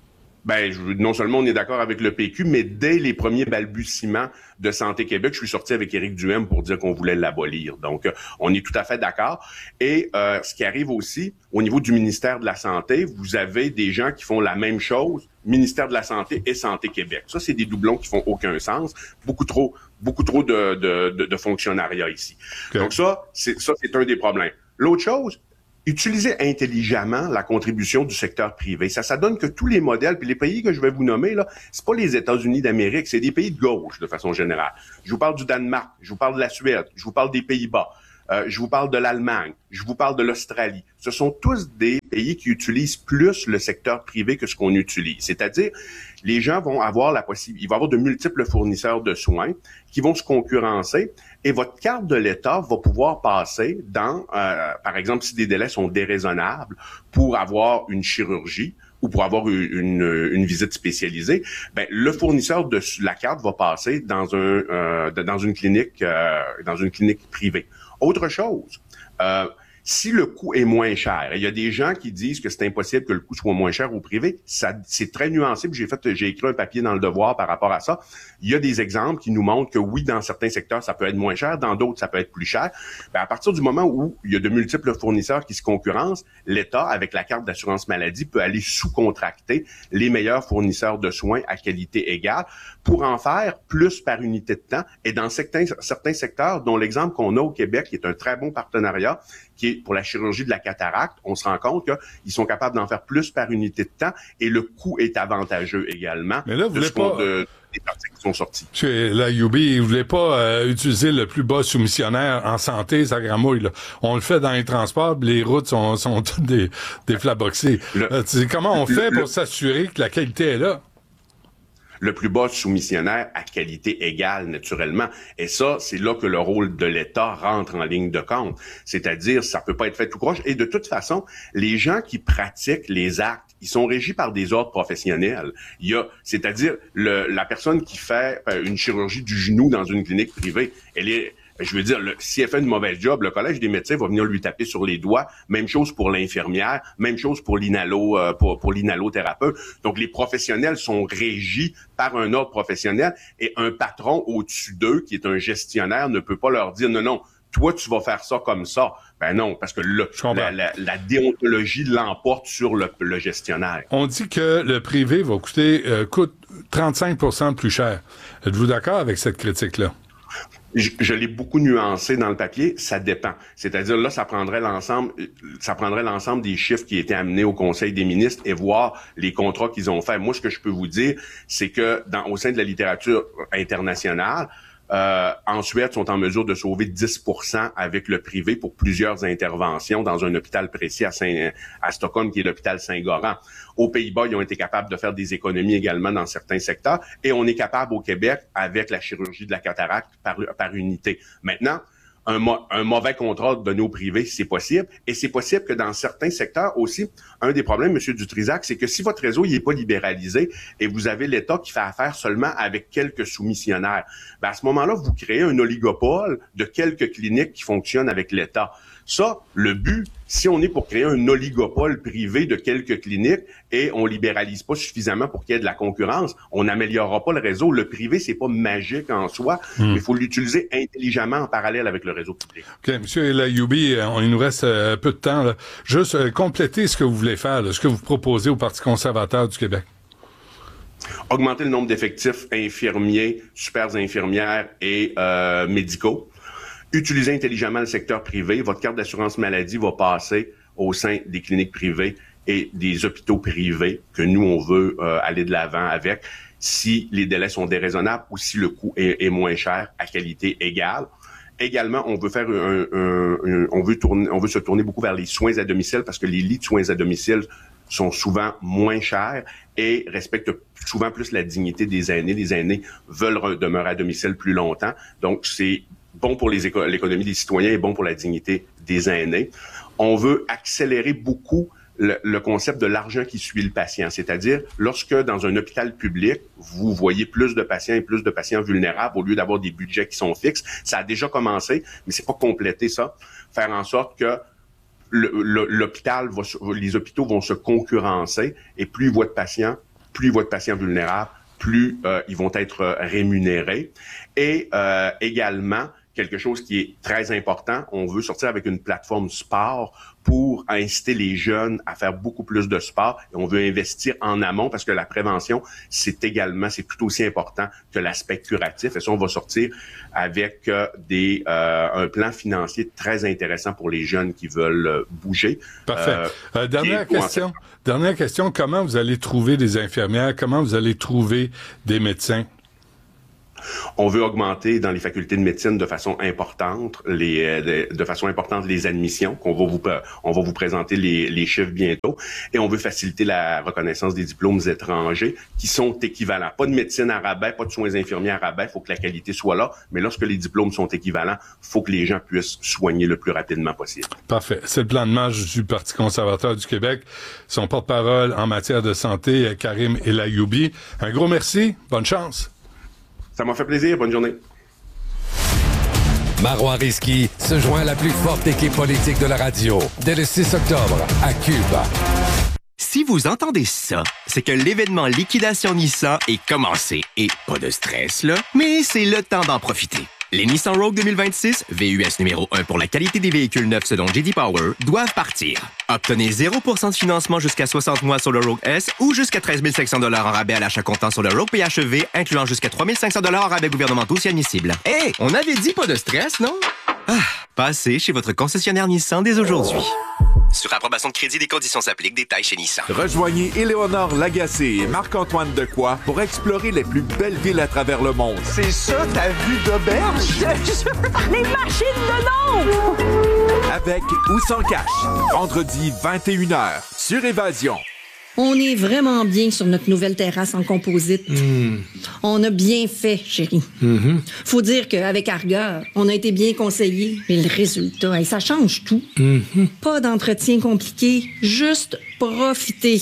Ben, je, non seulement on est d'accord avec le P Q, mais dès les premiers balbutiements de Santé Québec, je suis sorti avec Éric Duhem pour dire qu'on voulait l'abolir. Donc, euh, on est tout à fait d'accord. Et euh, ce qui arrive aussi, au niveau du ministère de la Santé, vous avez des gens qui font la même chose, ministère de la Santé et Santé Québec. Ça, c'est des doublons qui font aucun sens. Beaucoup trop, beaucoup trop de, de, de, de fonctionnariat ici. Okay. Donc ça, c'est, ça, c'est un des problèmes. L'autre chose, utiliser intelligemment la contribution du secteur privé. Ça, ça donne que tous les modèles, puis les pays que je vais vous nommer, là, c'est pas les États-Unis d'Amérique, c'est des pays de gauche, de façon générale. Je vous parle du Danemark, je vous parle de la Suède, je vous parle des Pays-Bas, euh, je vous parle de l'Allemagne, je vous parle de l'Australie. Ce sont tous des pays qui utilisent plus le secteur privé que ce qu'on utilise. C'est-à-dire, les gens vont avoir la possibilité, il va y avoir de multiples fournisseurs de soins qui vont se concurrencer et votre carte de l'État va pouvoir passer dans, euh, par exemple, si des délais sont déraisonnables pour avoir une chirurgie ou pour avoir une, une, une visite spécialisée, ben le fournisseur de la carte va passer dans un euh, dans une clinique euh, dans une clinique privée. Autre chose, euh, si le coût est moins cher, il y a des gens qui disent que c'est impossible que le coût soit moins cher au privé, ça, c'est très nuancé. J'ai fait, j'ai écrit un papier dans Le Devoir par rapport à ça. Il y a des exemples qui nous montrent que oui, dans certains secteurs, ça peut être moins cher, dans d'autres, ça peut être plus cher. Ben, à partir du moment où il y a de multiples fournisseurs qui se concurrencent, l'État, avec la carte d'assurance maladie, peut aller sous-contracter les meilleurs fournisseurs de soins à qualité égale pour en faire plus par unité de temps. Et dans certains, certains secteurs, dont l'exemple qu'on a au Québec, qui est un très bon partenariat, qui est pour la chirurgie de la cataracte, on se rend compte qu'ils sont capables d'en faire plus par unité de temps et le coût est avantageux également. Mais là, vous de voulez pas... de, des parties qui sont sorties. Monsieur l'Ayoub, vous voulez pas euh, utiliser le plus bas soumissionnaire en santé, ça gramouille, là. On le fait dans les transports, les routes sont, sont toutes des, des flaboxées. Le, euh, comment on fait le, pour le, s'assurer que la qualité est là? Le plus bas soumissionnaire à qualité égale, naturellement. Et ça, c'est là que le rôle de l'État rentre en ligne de compte. C'est-à-dire, ça peut pas être fait tout croche. Et de toute façon, les gens qui pratiquent les actes, ils sont régis par des ordres professionnels. Il y a, c'est-à-dire, le, la personne qui fait une chirurgie du genou dans une clinique privée, elle est... Je veux dire, le, si elle fait une mauvaise job, le Collège des médecins va venir lui taper sur les doigts. Même chose pour l'infirmière, même chose pour l'inhalo, euh, pour, pour l'inhalothérapeute. Donc, les professionnels sont régis par un ordre professionnel et un patron au-dessus d'eux, qui est un gestionnaire, ne peut pas leur dire non, non, toi, tu vas faire ça comme ça. Ben non, parce que le, la, la, la déontologie l'emporte sur le, le gestionnaire. On dit que le privé va coûter euh, coûte trente-cinq pour cent plus cher. Êtes-vous d'accord avec cette critique-là? Je, je l'ai beaucoup nuancé dans le papier, ça dépend. C'est-à-dire là, ça prendrait l'ensemble, ça prendrait l'ensemble des chiffres qui étaient amenés au Conseil des ministres et voir les contrats qu'ils ont faits. Moi, ce que je peux vous dire, c'est que dans au sein de la littérature internationale, Euh, en Suède, sont en mesure de sauver dix pour cent avec le privé pour plusieurs interventions dans un hôpital précis à, Saint, à Stockholm, qui est l'hôpital Saint-Goran. Aux Pays-Bas, ils ont été capables de faire des économies également dans certains secteurs. Et on est capable au Québec avec la chirurgie de la cataracte par, par unité. Maintenant, Un, mo- un mauvais contrat donné au privé, c'est possible. Et c'est possible que dans certains secteurs aussi, un des problèmes, M. Dutrisac, c'est que si votre réseau il est pas libéralisé et vous avez l'État qui fait affaire seulement avec quelques soumissionnaires, ben à ce moment-là, vous créez un oligopole de quelques cliniques qui fonctionnent avec l'État. Ça, le but, si on est pour créer un oligopole privé de quelques cliniques et on libéralise pas suffisamment pour qu'il y ait de la concurrence, on n'améliorera pas le réseau. Le privé, c'est pas magique en soi, mmh. mais il faut l'utiliser intelligemment en parallèle avec le réseau public. OK, M. Elayoubi, il nous reste euh, peu de temps. Là. Juste euh, compléter ce que vous voulez faire, là, ce que vous proposez au Parti conservateur du Québec. Augmenter le nombre d'effectifs infirmiers, super infirmières et euh, médicaux. Utilisez intelligemment le secteur privé. Votre carte d'assurance maladie va passer au sein des cliniques privées et des hôpitaux privés que nous, on veut euh, aller de l'avant avec si les délais sont déraisonnables ou si le coût est, est moins cher à qualité égale. également, on veut faire un, un, un, on veut tourner, on veut se tourner beaucoup vers les soins à domicile parce que les lits de soins à domicile sont souvent moins chers et respectent souvent plus la dignité des aînés. Les aînés veulent demeurer à domicile plus longtemps. Donc, c'est bon pour les éco- l'économie des citoyens et bon pour la dignité des aînés. On veut accélérer beaucoup le, le concept de l'argent qui suit le patient. C'est-à-dire, lorsque dans un hôpital public, vous voyez plus de patients et plus de patients vulnérables au lieu d'avoir des budgets qui sont fixes, ça a déjà commencé, mais c'est pas complété ça. Faire en sorte que le, le, l'hôpital, va, les hôpitaux vont se concurrencer et plus ils voient de patients, plus ils voient de patients vulnérables, plus euh, ils vont être rémunérés. Et euh, également, quelque chose qui est très important, on veut sortir avec une plateforme sport pour inciter les jeunes à faire beaucoup plus de sport. Et on veut investir en amont parce que la prévention, c'est également, c'est tout aussi important que l'aspect curatif. Et ça, on va sortir avec euh, des euh, un plan financier très intéressant pour les jeunes qui veulent euh, bouger. Parfait. Euh, euh, dernière question. Dernière question. Comment vous allez trouver des infirmières? Comment vous allez trouver des médecins? On veut augmenter dans les facultés de médecine de façon importante les de, de façon importante les admissions. Qu'on va vous on va vous présenter les, les chiffres bientôt et on veut faciliter la reconnaissance des diplômes étrangers qui sont équivalents. Pas de médecine à rabais, pas de soins infirmiers à rabais. Il faut que la qualité soit là, mais lorsque les diplômes sont équivalents, il faut que les gens puissent soigner le plus rapidement possible. Parfait. C'est le plan de marche du Parti conservateur du Québec. Son porte-parole en matière de santé, Karim El Ayoumi. Un gros merci. Bonne chance. Ça m'a fait plaisir. Bonne journée. Marois Risky se joint à la plus forte équipe politique de la radio dès le six octobre à Cuba. Si vous entendez ça, c'est que l'événement Liquidation Nissan est commencé. Et pas de stress, là, mais c'est le temps d'en profiter. Les Nissan Rogue deux mille vingt-six, V U S numéro un pour la qualité des véhicules neufs selon J D Power, doivent partir. Obtenez zéro pour cent de financement jusqu'à soixante mois sur le Rogue S ou jusqu'à treize mille cinq cents dollars en rabais à l'achat comptant sur le Rogue P H E V, incluant jusqu'à trois mille cinq cents dollars en rabais gouvernementaux si admissible. Hé, hey, on avait dit pas de stress, non? Ah, passez chez votre concessionnaire Nissan dès aujourd'hui. Sur approbation de crédit, des conditions s'appliquent. Détails chez Nissan. Rejoignez Éléonore Lagacé et Marc-Antoine Decoy pour explorer les plus belles villes à travers le monde. C'est ça ta vue d'auberge? Les machines de l'ombre! Avec ou sans cash. Vendredi vingt et une heures sur Évasion. On est vraiment bien sur notre nouvelle terrasse en composite. Mm. On a bien fait, chérie. Mm-hmm. Faut dire qu'avec Arga, on a été bien conseillés. Mais le résultat, hey, ça change tout. Mm-hmm. Pas d'entretien compliqué, juste profiter.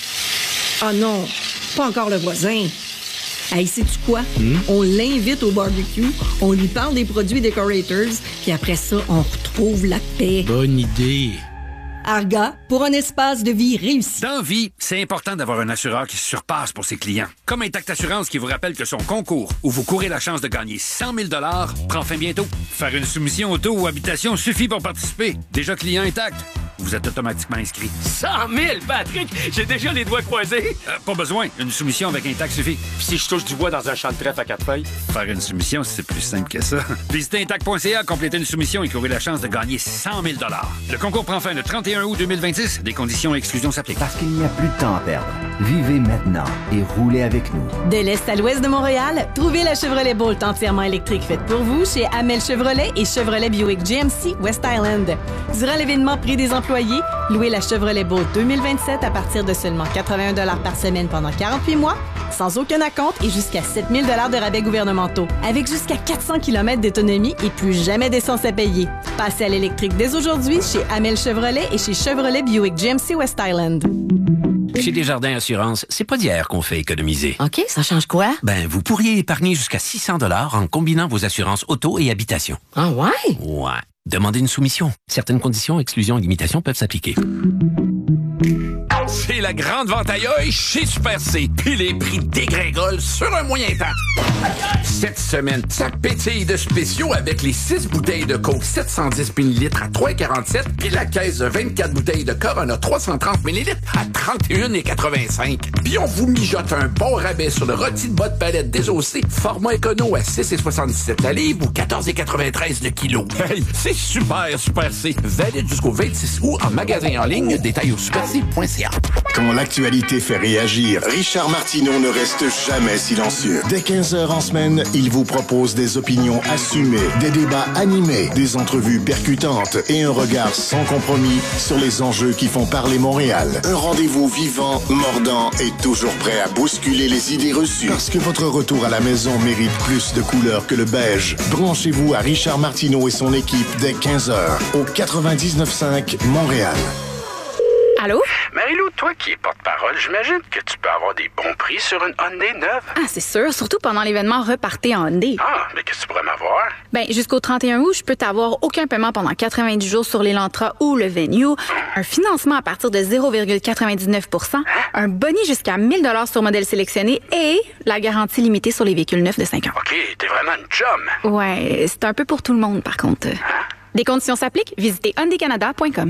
Ah non, pas encore le voisin. Hey, sais-tu quoi? Mm. On l'invite au barbecue, on lui parle des produits Decorators, puis après ça, on retrouve la paix. Bonne idée. Arga, pour un espace de vie réussi. Dans vie, c'est important d'avoir un assureur qui se surpasse pour ses clients. Comme Intact Assurance qui vous rappelle que son concours, où vous courez la chance de gagner cent mille dollars, prend fin bientôt. Faire une soumission auto ou habitation suffit pour participer. Déjà client Intact, vous êtes automatiquement inscrit. cent mille, Patrick! J'ai déjà les doigts croisés. Euh, pas besoin. Une soumission avec Intact suffit. Puis si je touche du bois dans un champ de trèfle à quatre feuilles? Faire une soumission, c'est plus simple que ça. Visitez intact point c a, complétez une soumission et courez la chance de gagner cent mille dollars. Le concours prend fin le trente et un août deux mille vingt-six. Des conditions et exclusions s'appliquent. Parce qu'il n'y a plus de temps à perdre. Vivez maintenant et roulez avec nous. De l'Est à l'Ouest de Montréal, trouvez la Chevrolet Bolt entièrement électrique faite pour vous chez Amel Chevrolet et Chevrolet Buick G M C West Island. Durant l'événement Prix des employés, louez la Chevrolet Bolt deux mille vingt-sept à partir de seulement quatre-vingts dollars par semaine pendant quarante-huit mois, sans aucun acompte et jusqu'à sept mille dollars de rabais gouvernementaux, avec jusqu'à quatre cents kilomètres d'autonomie et plus jamais d'essence à payer. Passez à l'électrique dès aujourd'hui chez Amel Chevrolet et chez Chevrolet Buick G M C West Island. Chez Desjardins Assurance, c'est pas d'hier qu'on fait économiser. OK, ça change quoi? Ben, vous pourriez épargner jusqu'à six cents dollars en combinant vos assurances auto et habitation. Ah ouais? Ouais. Demandez une soumission. Certaines conditions, exclusions et limitations peuvent s'appliquer. C'est la grande vente aïe chez Super C. Puis les prix dégringolent sur un moyen temps. Cette semaine, ça pétille de spéciaux avec les six bouteilles de Coke sept cent dix millilitres à trois virgule quarante-sept puis la caisse de vingt-quatre bouteilles de Corona trois cent trente millilitres à trente et un virgule quatre-vingt-cinq. Puis on vous mijote un bon rabais sur le rôti de bas de palette désossé, format écono à six virgule soixante-dix-sept la livre ou quatorze virgule quatre-vingt-treize le kilo. Hey, c'est super, super C. Valide jusqu'au vingt-six août en magasin en ligne. Détail au super c point c a. Quand l'actualité fait réagir, Richard Martineau ne reste jamais silencieux. Dès quinze heures en semaine, il vous propose des opinions assumées, des débats animés, des entrevues percutantes et un regard sans compromis sur les enjeux qui font parler Montréal. Un rendez-vous vivant, mordant et toujours prêt à bousculer les idées reçues. Parce que votre retour à la maison mérite plus de couleurs que le beige. Branchez-vous à Richard Martineau et son équipe dès quinze heures au quatre-vingt-dix-neuf cinq Montréal. Allô? Marie-Lou, toi qui es porte-parole, j'imagine que tu peux avoir des bons prix sur une Hyundai neuve. Ah, c'est sûr, surtout pendant l'événement Repartez en Hyundai. Ah, mais qu'est-ce que tu pourrais m'avoir? Ben, jusqu'au trente et un août, je peux t'avoir aucun paiement pendant quatre-vingt-dix jours sur l'Elantra ou le Venue, un financement à partir de zéro virgule quatre-vingt-dix-neuf pour cent, un boni jusqu'à mille dollars sur modèle sélectionné et la garantie limitée sur les véhicules neufs de cinq ans. OK, t'es vraiment une chum. Ouais, c'est un peu pour tout le monde, par contre. Hein? Des conditions s'appliquent, visitez hyundai canada point com.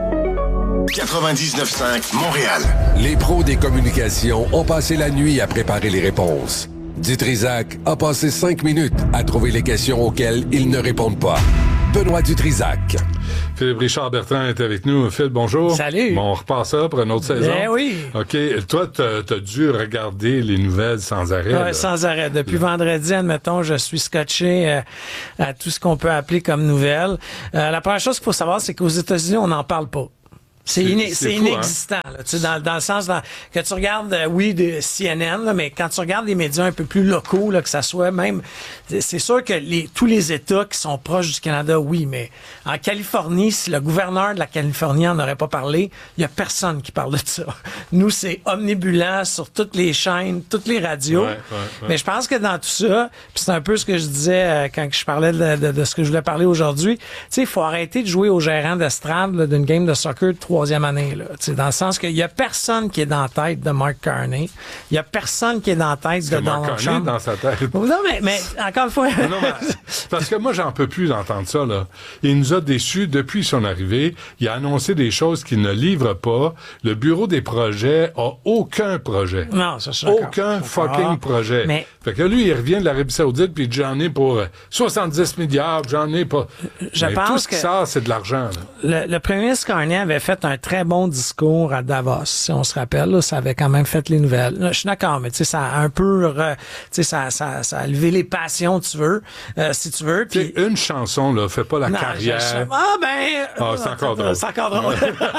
quatre-vingt-dix-neuf cinq Montréal. Les pros des communications ont passé la nuit à préparer les réponses. Dutrisac a passé cinq minutes à trouver les questions auxquelles ils ne répondent pas. Benoît Dutrisac. Philippe Richard Bertrand est avec nous. Phil, bonjour. Salut. Bon, on repart ça pour une autre saison. Ben oui. OK. Toi, t'as, t'as dû regarder les nouvelles sans arrêt. Ouais, sans arrêt. Depuis là. Vendredi, admettons, je suis scotché euh, à tout ce qu'on peut appeler comme nouvelles. Euh, la première chose qu'il faut savoir, c'est qu'aux États-Unis, on n'en parle pas. C'est, iné- c'est, c'est fou, inexistant, hein? Là, tu sais, dans, dans le sens dans, que tu regardes, euh, oui, de C N N, là, mais quand tu regardes les médias un peu plus locaux, là, que ça soit même, c'est sûr que les, tous les États qui sont proches du Canada, oui, mais en Californie, si le gouverneur de la Californie en aurait pas parlé, il y a personne qui parle de ça. Nous, c'est omnibulant sur toutes les chaînes, toutes les radios. Ouais, ouais, ouais. Mais je pense que dans tout ça, puis c'est un peu ce que je disais euh, quand je parlais de, de, de ce que je voulais parler aujourd'hui, tu sais, il faut arrêter de jouer au gérant d'estrade là, d'une game de soccer de troisième année, là. Tu sais, dans le sens qu'il y a personne qui est dans la tête de Mark Carney. Il y a personne qui est dans la tête Est-ce de que Mark Donald Carney Trump. est dans sa tête. Non, mais, mais encore une fois... Non, non, mais, parce que moi, j'en peux plus d'entendre ça, là. Il nous a déçus depuis son arrivée. Il a annoncé des choses qu'il ne livre pas. Le bureau des projets a aucun projet. Non, ça, je suis d'accord. Aucun fucking Ah, projet. mais- Fait que lui, il revient de l'Arabie Saoudite, puis j'en ai pour soixante-dix milliards, j'en ai pas. Je Mais pense tout ce qui que- sort, c'est de l'argent, là. Le, le premier ministre Carney avait fait un très bon discours à Davos, si on se rappelle. Là, ça avait quand même fait les nouvelles. Là, je suis d'accord, mais tu sais, ça a un peu, re- tu sais, ça, ça, ça a levé les passions, tu veux, euh, si tu veux. Puis Une chanson, là, fait pas la Non, carrière. je- je- Ah, ben... Ah, c'est encore drôle. C'est encore drôle.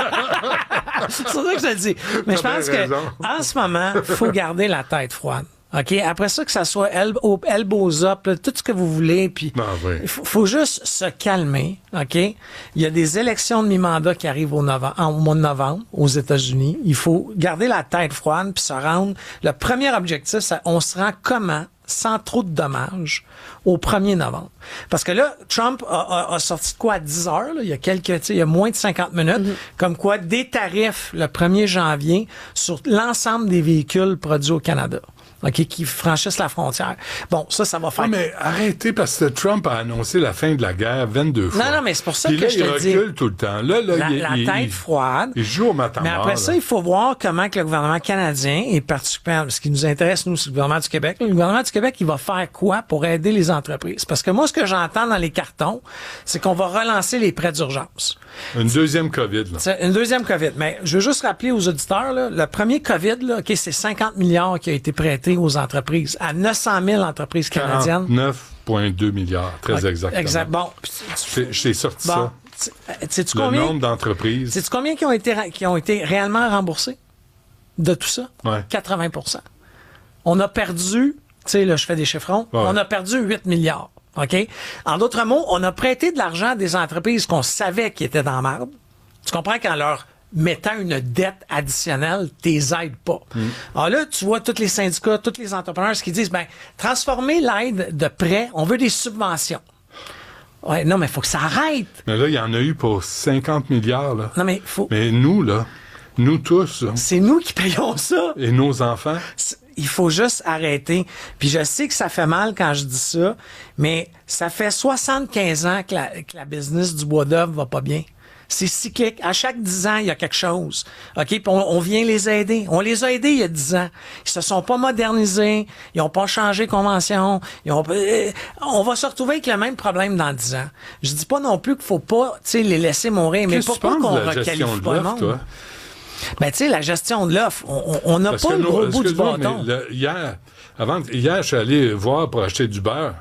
C'est ça que je te dis. Mais je T'as pense bien que raison. en ce moment, il faut garder la tête froide. OK? Après ça, que ça soit elbow, elbows up, là, tout ce que vous voulez, puis Ah, oui. il faut, faut juste se calmer, OK? Il y a des élections de mi-mandat qui arrivent au, novembre, au mois de novembre aux États-Unis. Il faut garder la tête froide puis se rendre... Le premier objectif, c'est on se rend comment sans trop de dommages au premier novembre. Parce que là, Trump a, a, a sorti de quoi à dix heures, là, il y a quelques, tu sais, il y a moins de cinquante minutes, Mm-hmm. comme quoi des tarifs le premier janvier sur l'ensemble des véhicules produits au Canada. OK, qui franchissent la frontière. Bon, ça, ça va faire... Ah, mais arrêtez, parce que Trump a annoncé la fin de la guerre vingt-deux fois. Non, non, mais c'est pour ça Puis que là, je il te dis... recule tout le temps. Là, là, la, il, la il- tête il- froide. Il joue au matamor. Mais après ça, il faut voir comment que le gouvernement canadien, et particulièrement, ce qui nous intéresse, nous, c'est le gouvernement du Québec. Le gouvernement du Québec, il va faire quoi pour aider les entreprises? Parce que moi, ce que j'entends dans les cartons, c'est qu'on va relancer les prêts d'urgence. Une deuxième COVID, là. C'est une deuxième COVID. Mais je veux juste rappeler aux auditeurs, là, le premier COVID, là, OK, c'est cinquante milliards qui a été prêté aux entreprises, à neuf cent mille entreprises canadiennes. quarante-neuf virgule deux milliards, très Ouais, exactement. Exact. Bon. Je je t'ai sorti Bon. ça. Sais-tu Le combien? nombre d'entreprises. Sais-tu combien qui ont été, ra- qui ont été réellement remboursés de tout ça? Ouais. quatre-vingts pour cent. On a perdu, tu sais, là, je fais des chiffrons, Ouais. on a perdu huit milliards. OK? En d'autres mots, on a prêté de l'argent à des entreprises qu'on savait qui étaient dans la merde. Tu comprends qu'en leur mettant une dette additionnelle, t'es aides pas. Alors là, tu vois tous les syndicats, tous les entrepreneurs qui disent, ben, transformer l'aide de prêt, on veut des subventions. Ouais, non, mais il faut que ça arrête. Mais là, il y en a eu pour cinquante milliards, là. Non, mais faut. Mais nous, là, nous tous, là, C'est nous qui payons ça. et nos enfants, Il faut juste arrêter. Puis je sais que ça fait mal quand je dis ça, mais ça fait soixante-quinze ans que la, que la business du bois d'œuvre va pas bien. C'est cyclique. À chaque dix ans, il y a quelque chose. OK? Puis on, on vient les aider. On les a aidés il y a dix ans. Ils se sont pas modernisés. Ils ont pas changé convention. Ils ont, euh, on va se retrouver avec le même problème dans dix ans. Je dis pas non plus qu'il faut pas, tu sais, les laisser mourir. Mais pourquoi qu'on requalifie pas le monde? Toi? Ben, tu sais, la gestion de l'offre, on n'a pas le gros bout du bâton. Le, hier, avant, hier, je suis allé voir pour acheter du beurre.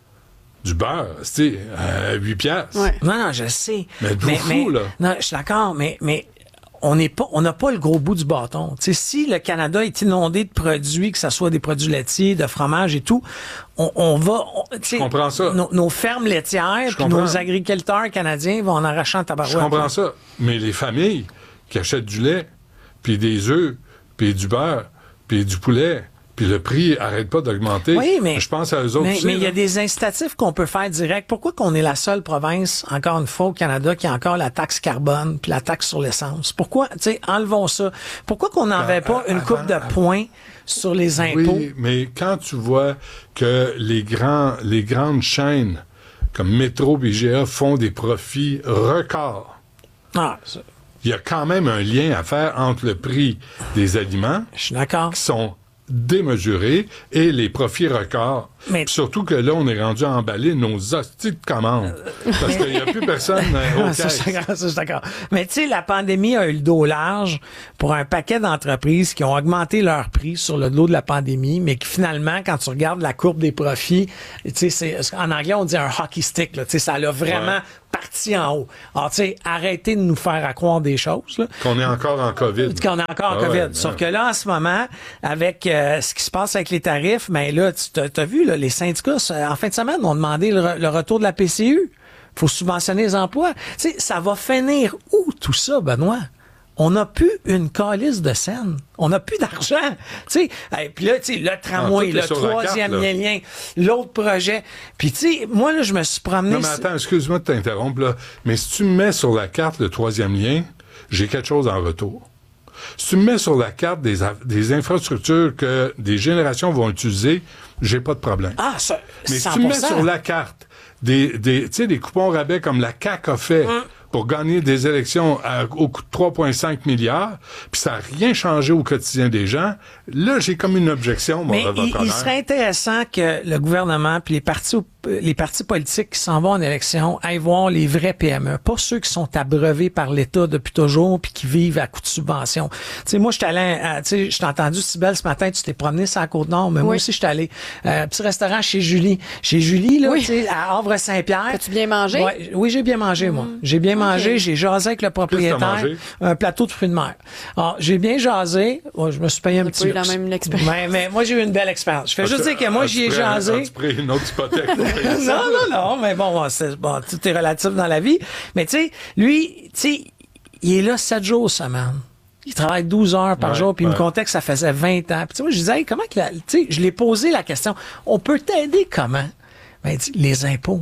Du beurre, tu sais, à huit piastres. Ouais. Non, non, je sais. Mais mais, fou, mais là. Non, je suis d'accord, mais, mais on n'est pas, on n'a pas le gros bout du bâton. Tu sais, si le Canada est inondé de produits, que ce soit des produits laitiers, de fromage et tout, on, on va... On, je comprends ça. Nos, nos fermes laitières, puis nos agriculteurs canadiens vont en arrachant tabarouette. Je comprends ça. Mais les familles qui achètent du lait, puis des œufs, puis du beurre, puis du poulet, puis le prix arrête pas d'augmenter. Oui, mais je pense à eux autres mais, aussi. Mais il y a des incitatifs qu'on peut faire direct. Pourquoi qu'on est la seule province, encore une fois, au Canada, qui a encore la taxe carbone puis la taxe sur l'essence? Pourquoi, tu sais, enlevons ça. Pourquoi qu'on n'enlève pas une avant, coupe de points sur les impôts? Oui, mais quand tu vois que les grands, les grandes chaînes comme Métro et I G A font des profits records. Ah, ça... Il y a quand même un lien à faire entre le prix des aliments, je suis d'accord, qui sont démesurés, et les profits records. Mais... Surtout que là, on est rendu à emballer nos hosties de commandes. Parce qu'il n'y a plus personne euh, au ça, je suis d'accord. Mais tu sais, la pandémie a eu le dos large pour un paquet d'entreprises qui ont augmenté leur prix sur le dos de la pandémie, mais qui finalement, quand tu regardes la courbe des profits, tu sais, en anglais, on dit un hockey stick, là, tu sais, ça l'a vraiment... Ouais. parti en haut. Alors, tu sais, arrêtez de nous faire croire des choses. Là. Qu'on est encore en COVID. Qu'on est encore en ah COVID. Ouais, Sauf ouais. que là, en ce moment, avec euh, ce qui se passe avec les tarifs, ben là, tu as vu, là, les syndicats, en fin de semaine, ont demandé le, re- le retour de la P C U. Il faut subventionner les emplois. Tu sais, ça va finir où, tout ça, Benoît? On n'a plus une calice de scène. On n'a plus d'argent. Tu sais, puis là, tu sais, le tramway, ah, le troisième lien, l'autre projet. Puis tu sais, moi, là, je me suis promené... Non, mais attends, excuse-moi de t'interrompre, là. Mais si tu me mets sur la carte le troisième lien, j'ai quelque chose en retour. Si tu me mets sur la carte des, des infrastructures que des générations vont utiliser, j'ai pas de problème. Ah, ça, mais si tu me mets sur la carte des, des, tu sais, des coupons rabais comme la C A Q a fait... Hum. pour gagner des élections à, au coût de trois virgule cinq milliards, puis ça n'a rien changé au quotidien des gens, là, j'ai comme une objection, mon Mais il, il serait intéressant que le gouvernement puis les partis, les partis politiques qui s'en vont en élection aillent voir les vrais P M E, pas ceux qui sont abreuvés par l'État depuis toujours puis qui vivent à coup de subvention. Tu sais, moi, je suis allé, tu sais, je t'ai entendu, Cybèle, ce matin, tu t'es promené sur la Côte-Nord, mais oui. moi aussi, je suis allé euh, un petit restaurant chez Julie. Chez Julie, là, oui. tu sais, à Havre-Saint-Pierre. As-tu bien mangé? Ouais, oui, j'ai bien mangé, moi. Mmh. J'ai bien mangé, okay. J'ai jasé avec le propriétaire. Un plateau de fruits de mer. Alors, j'ai bien jasé. Oh, je me suis payé un petit peu. la même expérience. Mais, mais moi, j'ai eu une belle expérience. Je fais juste dire que moi, j'y ai jasé. Tu pris une autre hypothèque. non, non, non, mais bon, c'est, bon, tout est relatif dans la vie. Mais tu sais, lui, tu sais, il est là sept jours semaine. Il travaille douze heures par ouais, jour, puis ouais. il me contait que ça faisait vingt ans. Puis tu sais, moi, je disais, hey, comment que la, tu sais, je l'ai posé la question, on peut t'aider comment? Ben, il dit, les impôts.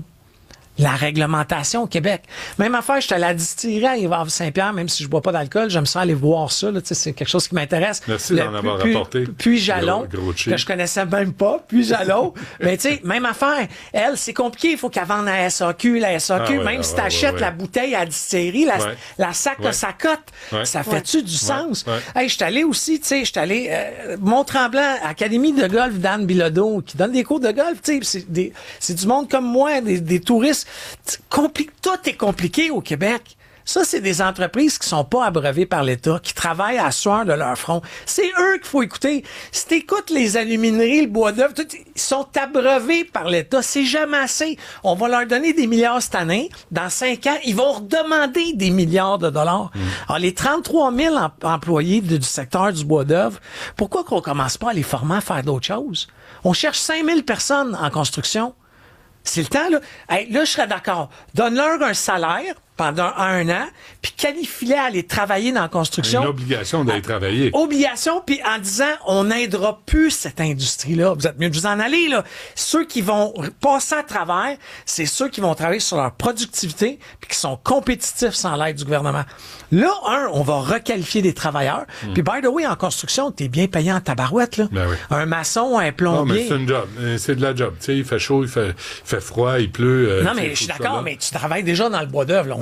La réglementation au Québec. Même affaire, j'étais à la distillerie à Havre-Saint-Pierre, même si je bois pas d'alcool, j'aime ça aller voir ça. Là, c'est quelque chose qui m'intéresse. Merci le, d'en avoir puis, rapporté. Puis Jalon, gros, gros que je connaissais même pas. Puis Jalon. Mais tu sais, même affaire. Elle, c'est compliqué. Il faut qu'elle vende la S A Q. La S A Q, ah, ouais, même ouais, si tu achètes ouais, ouais. la bouteille à la distillerie, la, ouais. la sac ouais. a sa cote. Ouais. Ça fait-tu ouais. du sens? Ouais. Hey, je suis allé aussi, tu sais, je suis allé euh, Mont-Tremblant, Académie de golf d'Anne Bilodeau, qui donne des cours de golf. Tu sais, c'est, c'est du monde comme moi, des, des touristes. Compli- tout est compliqué au Québec. Ça, c'est des entreprises qui sont pas abreuvées par l'État, qui travaillent à sueur de leur front. C'est eux qu'il faut écouter. Si t'écoutes les alumineries, le bois d'œuvre, tout, ils sont abreuvés par l'État. C'est jamais assez. On va leur donner des milliards cette année. Dans cinq ans, ils vont redemander des milliards de dollars. Mmh. Alors, les trente-trois mille em- employés de, du secteur du bois d'œuvre, pourquoi qu'on commence pas à les former à faire d'autres choses? On cherche cinq mille personnes en construction. C'est le temps, là. Hey, là, je serais d'accord. Donne-leur un salaire pendant un an, puis qualifie-les à aller travailler dans la construction. Une obligation d'aller travailler. Obligation, puis en disant, on n'aidera plus cette industrie-là. Vous êtes mieux de vous en aller, là. Ceux qui vont passer à travers, c'est ceux qui vont travailler sur leur productivité, puis qui sont compétitifs sans l'aide du gouvernement. Là, un, on va requalifier des travailleurs. Mmh. Puis, by the way, en construction, t'es bien payé en tabarouette, là. Ben oui. Un maçon, un plombier. Non, mais c'est une job. C'est de la job. Tu sais, il fait chaud, il fait, il fait froid, il pleut. Euh, non, mais je suis d'accord, mais tu travailles déjà dans le bois d'œuvre, là.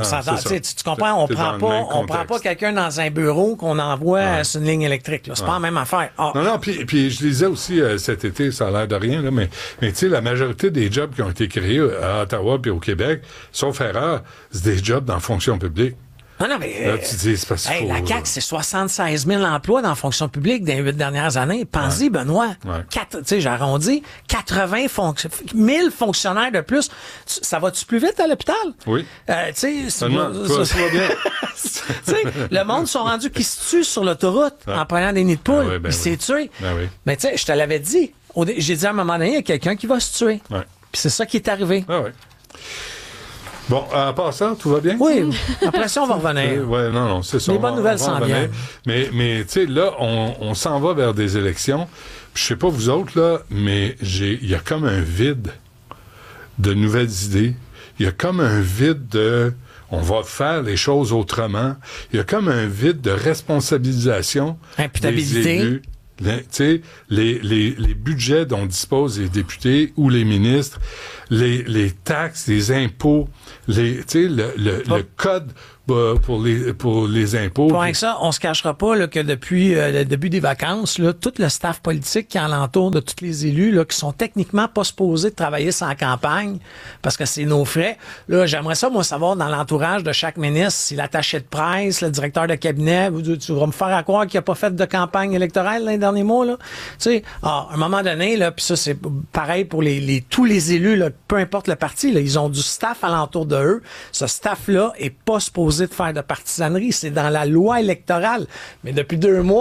on s'entend. Tu, tu comprends? T'es, on t'es prend pas, on prend pas quelqu'un dans un bureau qu'on envoie ouais. sur une ligne électrique. Là. C'est ouais. pas la même affaire. Ah. Non, non, puis, puis je lisais aussi euh, cet été, ça a l'air de rien, là, mais, mais tu sais, la majorité des jobs qui ont été créés à Ottawa puis au Québec, sauf erreur, c'est des jobs dans la fonction publique. Non, non, mais là, tu dis, c'est parce hey, faut... la C A Q, c'est soixante-seize mille emplois dans la fonction publique dans les huit dernières années. Pensez, ouais. Benoît. Ouais. Tu sais, j'ai arrondi quatre-vingts fonc... mille fonctionnaires de plus. Ça va-tu plus vite à l'hôpital? Oui. Euh, tu sais, c'est pas, ça, ça va bien. Le monde sont rendus qui se tuent sur l'autoroute ouais. en prenant des nids de poules. Ah oui, ben Ils oui. s'est tué. Ben oui. Mais tu sais, je te l'avais dit. J'ai dit à un moment donné, il y a quelqu'un qui va se tuer. Ouais. Puis c'est ça qui est arrivé. Ah oui. Bon, en passant, tout va bien? Oui, après ça, on va revenir. Oui, non, non, c'est ça. Les bonnes nouvelles s'en viennent. Mais, mais tu sais, là, on, on s'en va vers des élections. Je sais pas vous autres, là, mais j'ai, il y a comme un vide de nouvelles idées. Il y a comme un vide de... On va faire les choses autrement. Il y a comme un vide de responsabilisation Imputabilité. Des élus. Les, les, les, les budgets dont disposent les députés ou les ministres, les, les taxes, les impôts, les, le, le, oh. le code euh, pour, les, pour les impôts. Pour avec ça, on se cachera pas là, que depuis euh, le début des vacances, là, tout le staff politique qui est alentour de tous les élus là, qui sont techniquement pas supposés de travailler sans campagne parce que c'est nos frais. Là, j'aimerais ça, moi, savoir dans l'entourage de chaque ministre, si l'attaché de presse, le directeur de cabinet, tu vas me faire à croire qu'il n'a pas fait de campagne électorale l'an dernier mois, là. Tu sais, à un moment donné, là, puis ça, c'est pareil pour les, les, tous les élus, là, peu importe le parti, là, ils ont du staff alentour de eux. Ce staff-là est pas supposé de faire de partisanerie. C'est dans la loi électorale. Mais depuis deux mois,